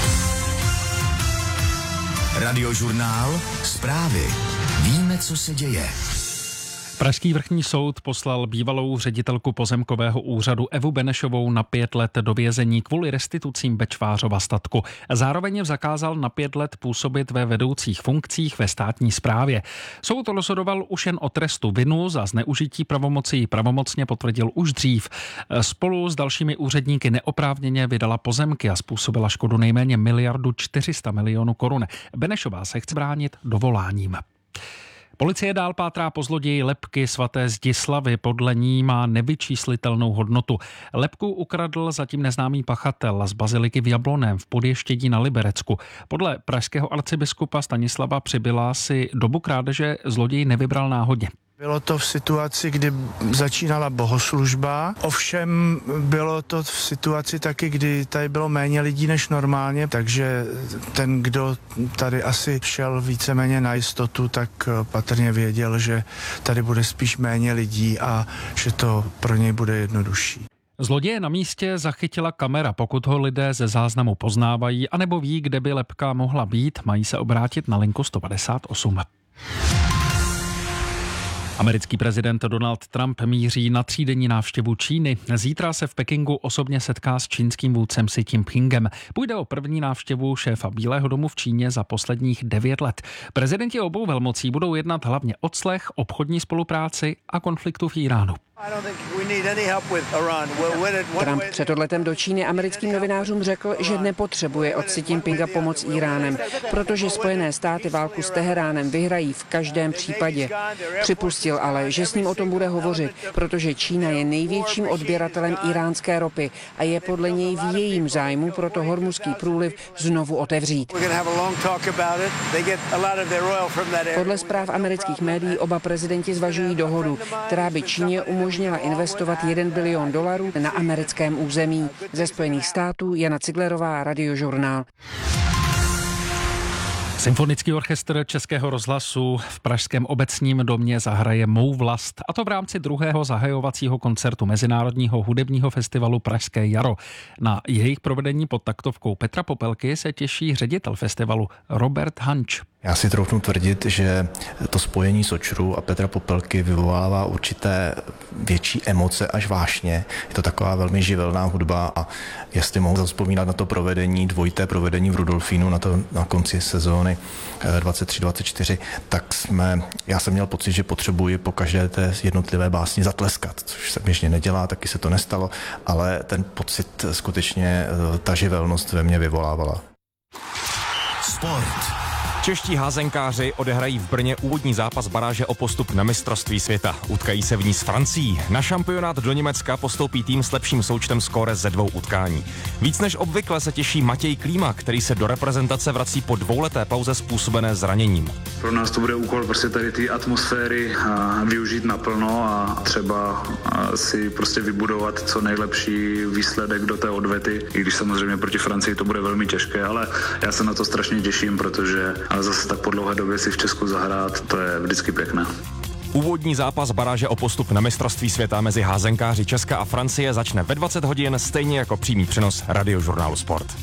Radiožurnál, zprávy. Víme, co se děje. Pražský vrchní soud poslal bývalou ředitelku pozemkového úřadu Evu Benešovou na pět let do vězení kvůli restitucím Bečvářova statku. Zároveň je zakázal na pět let působit ve vedoucích funkcích ve státní správě. Soud rozhodoval už jen o trestu. Vinu za zneužití pravomocí pravomocně potvrdil už dřív. Spolu s dalšími úředníky neoprávněně vydala pozemky a způsobila škodu nejméně miliardu čtyři sta milionů korun. Benešová se chce bránit dovoláním. Policie dál pátrá po zloději lebky svaté Zdislavy, podle ní má nevyčíslitelnou hodnotu. Lebku ukradl zatím neznámý pachatel z baziliky v Jablonném v Podještědí na Liberecku. Podle pražského arcibiskupa Stanislava Přibyla si dobu krádeže zloděj nevybral náhodně. Bylo to v situaci, kdy začínala bohoslužba, ovšem bylo to v situaci taky, kdy tady bylo méně lidí než normálně, takže ten, kdo tady asi šel víceméně na jistotu, tak patrně věděl, že tady bude spíš méně lidí a že to pro něj bude jednodušší. Zloděje na místě zachytila kamera. Pokud ho lidé ze záznamu poznávají anebo ví, kde by lebka mohla být, mají se obrátit na linku sto padesát osm. Americký prezident Donald Trump míří na třídenní návštěvu Číny. Zítra se v Pekingu osobně setká s čínským vůdcem Xi Jinpingem. Půjde o první návštěvu šéfa Bílého domu v Číně za posledních devět let. Prezidenti obou velmocí budou jednat hlavně o clech, obchodní spolupráci a konfliktu v Íránu. Trump před odletem do Číny americkým novinářům řekl, že nepotřebuje od Xi Jinpinga pomoc Íránem, protože Spojené státy válku s Teheránem vyhrají v každém případě. Připustil ale, že s ním o tom bude hovořit, protože Čína je největším odběratelem iránské ropy a je podle něj v jejím zájmu proto Hormuzský průliv znovu otevřít. Podle zpráv amerických médií oba prezidenti zvažují dohodu, která by Číně umožnila umožnila investovat jeden bilion dolarů na americkém území. Ze Spojených států Jana Ciglerová, Radiožurnál. Symfonický orchestr Českého rozhlasu v pražském Obecním domě zahraje Mou vlast, a to v rámci druhého zahajovacího koncertu Mezinárodního hudebního festivalu Pražské jaro. Na jejich provedení pod taktovkou Petra Popelky se těší ředitel festivalu Robert Hanč. Já si troufnu tvrdit, že to spojení Sočru a Petra Popelky vyvolává určité větší emoce až vášně. Je to taková velmi živelná hudba a jestli mohu zavzpomínat na to provedení, dvojité provedení v Rudolfínu na, to, na konci sezóny dvacet tři dvacet čtyři, tak jsme, já jsem měl pocit, že potřebuji po každé té jednotlivé básni zatleskat, což se běžně nedělá, taky se to nestalo, ale ten pocit skutečně ta živelnost ve mně vyvolávala. Sport. Čeští házenkáři odehrají v Brně úvodní zápas baráže o postup na mistrovství světa. Utkají se v ní s Francií. Na šampionát do Německa postoupí tým s lepším součtem skóre ze dvou utkání. Víc než obvykle se těší Matěj Klíma, který se do reprezentace vrací po dvouleté pauze způsobené zraněním. Pro nás to bude úkol prostě tady ty atmosféry využít naplno a třeba si prostě vybudovat co nejlepší výsledek do té odvety, i když samozřejmě proti Francii to bude velmi těžké, ale já se na to strašně těším, protože ale zase tak po dlouhé době si v Česku zahrát, to je vždycky pěkné. Úvodní zápas baráže o postup na mistrovství světa mezi házenkáři Česka a Francie začne ve dvacet hodin, stejně jako přímý přenos Radiožurnálu Sport.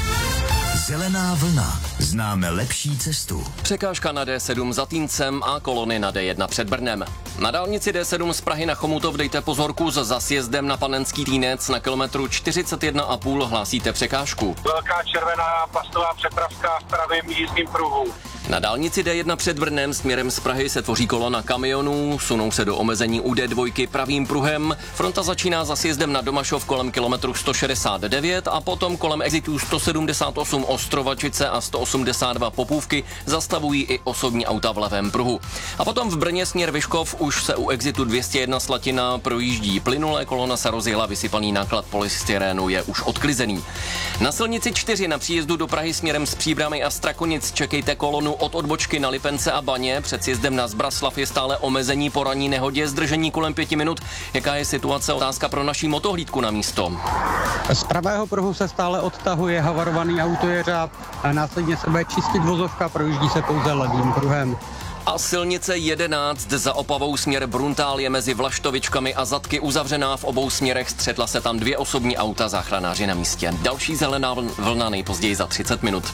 Zelená vlna. Známe lepší cestu. Překážka na D sedm za Týncem a kolony na D jedna před Brnem. Na dálnici D sedm z Prahy na Chomutov dejte pozorku, za sjezdem na Panenský Týnec na kilometru čtyřicet jedna a půl hlásíte překážku. Velká červená plastová přepravka v pravém jízdním pruhu. Na dálnici D jedna před Brnem směrem z Prahy se tvoří kolona kamionů, sunou se do omezení u D dva pravým pruhem. Fronta začíná za sjezdem na Domašov kolem kilometru sto šedesát devět a potom kolem exitů sto sedmdesát osm Ostrovačice a sto osmdesát dva Popůvky zastavují i osobní auta v levém pruhu. A potom v Brně směr Vyškov už se u exitu dvě stě jedna Slatina projíždí plynule, kolona se rozjela, vysypaný náklad polystyrénu je už odklizený. Na silnici čtyři na příjezdu do Prahy směrem z Příbramy a Strakonic čekejte kolonu od odbočky na Lipence a Baně. Před sjezdem na Zbraslav je stále omezení po ranní nehodě, zdržení kolem pěti minut. Jaká je situace? Otázka pro naší motohlídku na místo. Z pravého pruhu se stále odtahuje havarovaný autojeřáb a následně se bude čistit vozovka, projíždí se pouze levým pruhem. A silnice jedenáct za Opavou směr Bruntál je mezi Vlaštovičkami a Zadky uzavřená v obou směrech. Střetla se tam dvě osobní auta, záchranáři na místě. Další zelená vlna nejpozději za třicet minut.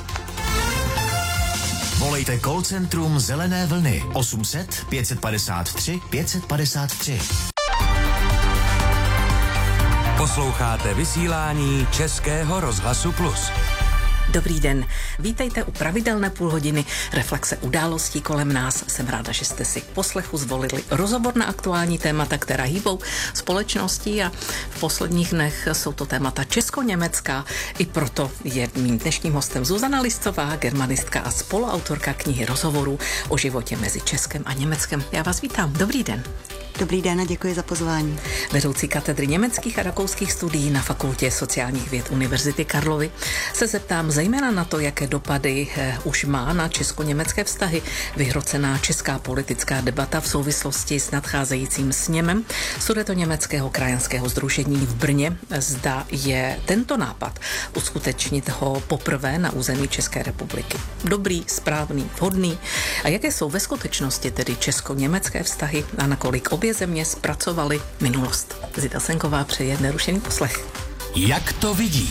Volejte call centrum Zelené vlny osm set pět padesát tři pět padesát tři. Posloucháte vysílání Českého rozhlasu Plus. Dobrý den, vítejte u pravidelné půl hodiny reflexe událostí kolem nás. Jsem ráda, že jste si k poslechu zvolili rozhovor na aktuální témata, která hýbou společností, a v posledních dnech jsou to témata česko-německá. I proto je mým dnešním hostem Zuzana Liscová, germanistka a spoluautorka knihy rozhovorů o životě mezi Českem a Německem. Já vás vítám, dobrý den. Dobrý den a děkuji za pozvání. Vedoucí katedry německých a rakouských studií na Fakultě sociálních věd Univerzity Karlovy se zeptám zejména na to, jaké dopady eh, už má na česko-německé vztahy vyhrocená česká politická debata v souvislosti s nadcházejícím sněmem Sudetoněmeckého krajanského sdružení v Brně. Zda je tento nápad uskutečnit ho poprvé na území České republiky dobrý, správný, vhodný, a jaké jsou ve skutečnosti tedy česko-německé vztahy a nakolik obě země zpracovaly minulost. Zita Senková přeje nerušený poslech. Jak to vidí?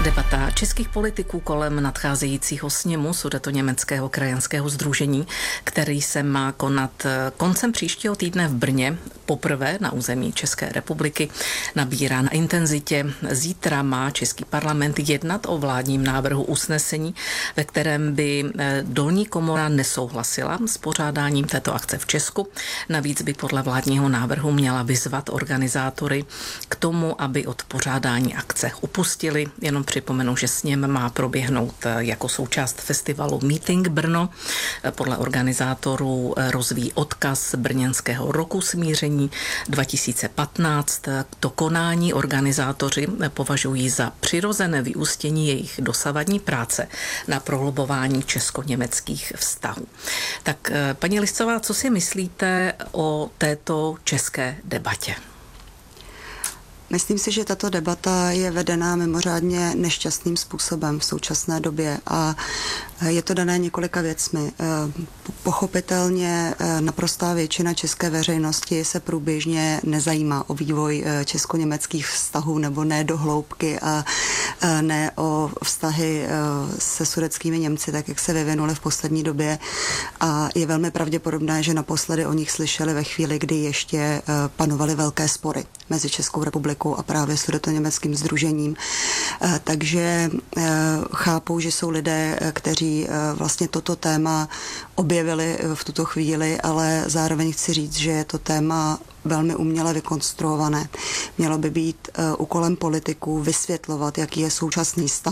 Debata českých politiků kolem nadcházejícího sněmu Sudetoněmeckého krajanského sdružení, který se má konat koncem příštího týdne v Brně, poprvé na území České republiky, nabírá na intenzitě. Zítra má Český parlament jednat o vládním návrhu usnesení, ve kterém by dolní komora nesouhlasila s pořádáním této akce v Česku. Navíc by podle vládního návrhu měla vyzvat organizátory k tomu, aby od pořádání akce upustili. Jenom připomenu, že sněm má proběhnout jako součást festivalu Meeting Brno. Podle organizátorů rozvíjí odkaz brněnského roku smíření dva tisíce patnáct. To konání organizátoři považují za přirozené vyústění jejich dosavadní práce na prohlubování česko-německých vztahů. Tak paní Liscová, co si myslíte o této české debatě? Myslím si, že tato debata je vedená mimořádně nešťastným způsobem v současné době a je to dané několika věcmi. Pochopitelně naprostá většina české veřejnosti se průběžně nezajímá o vývoj česko-německých vztahů nebo ne do hloubky a ne o vztahy se sudetskými Němci, tak jak se vyvinuly v poslední době a je velmi pravděpodobné, že naposledy o nich slyšeli ve chvíli, kdy ještě panovaly velké spory mezi Českou republikou a právě Sudetoněmeckým sdružením. Takže chápou, že jsou lidé, kteří vlastně toto téma objevili v tuto chvíli, ale zároveň chci říct, že je to téma velmi uměle vykonstruované. Mělo by být úkolem politiků vysvětlovat, jaký je současný stav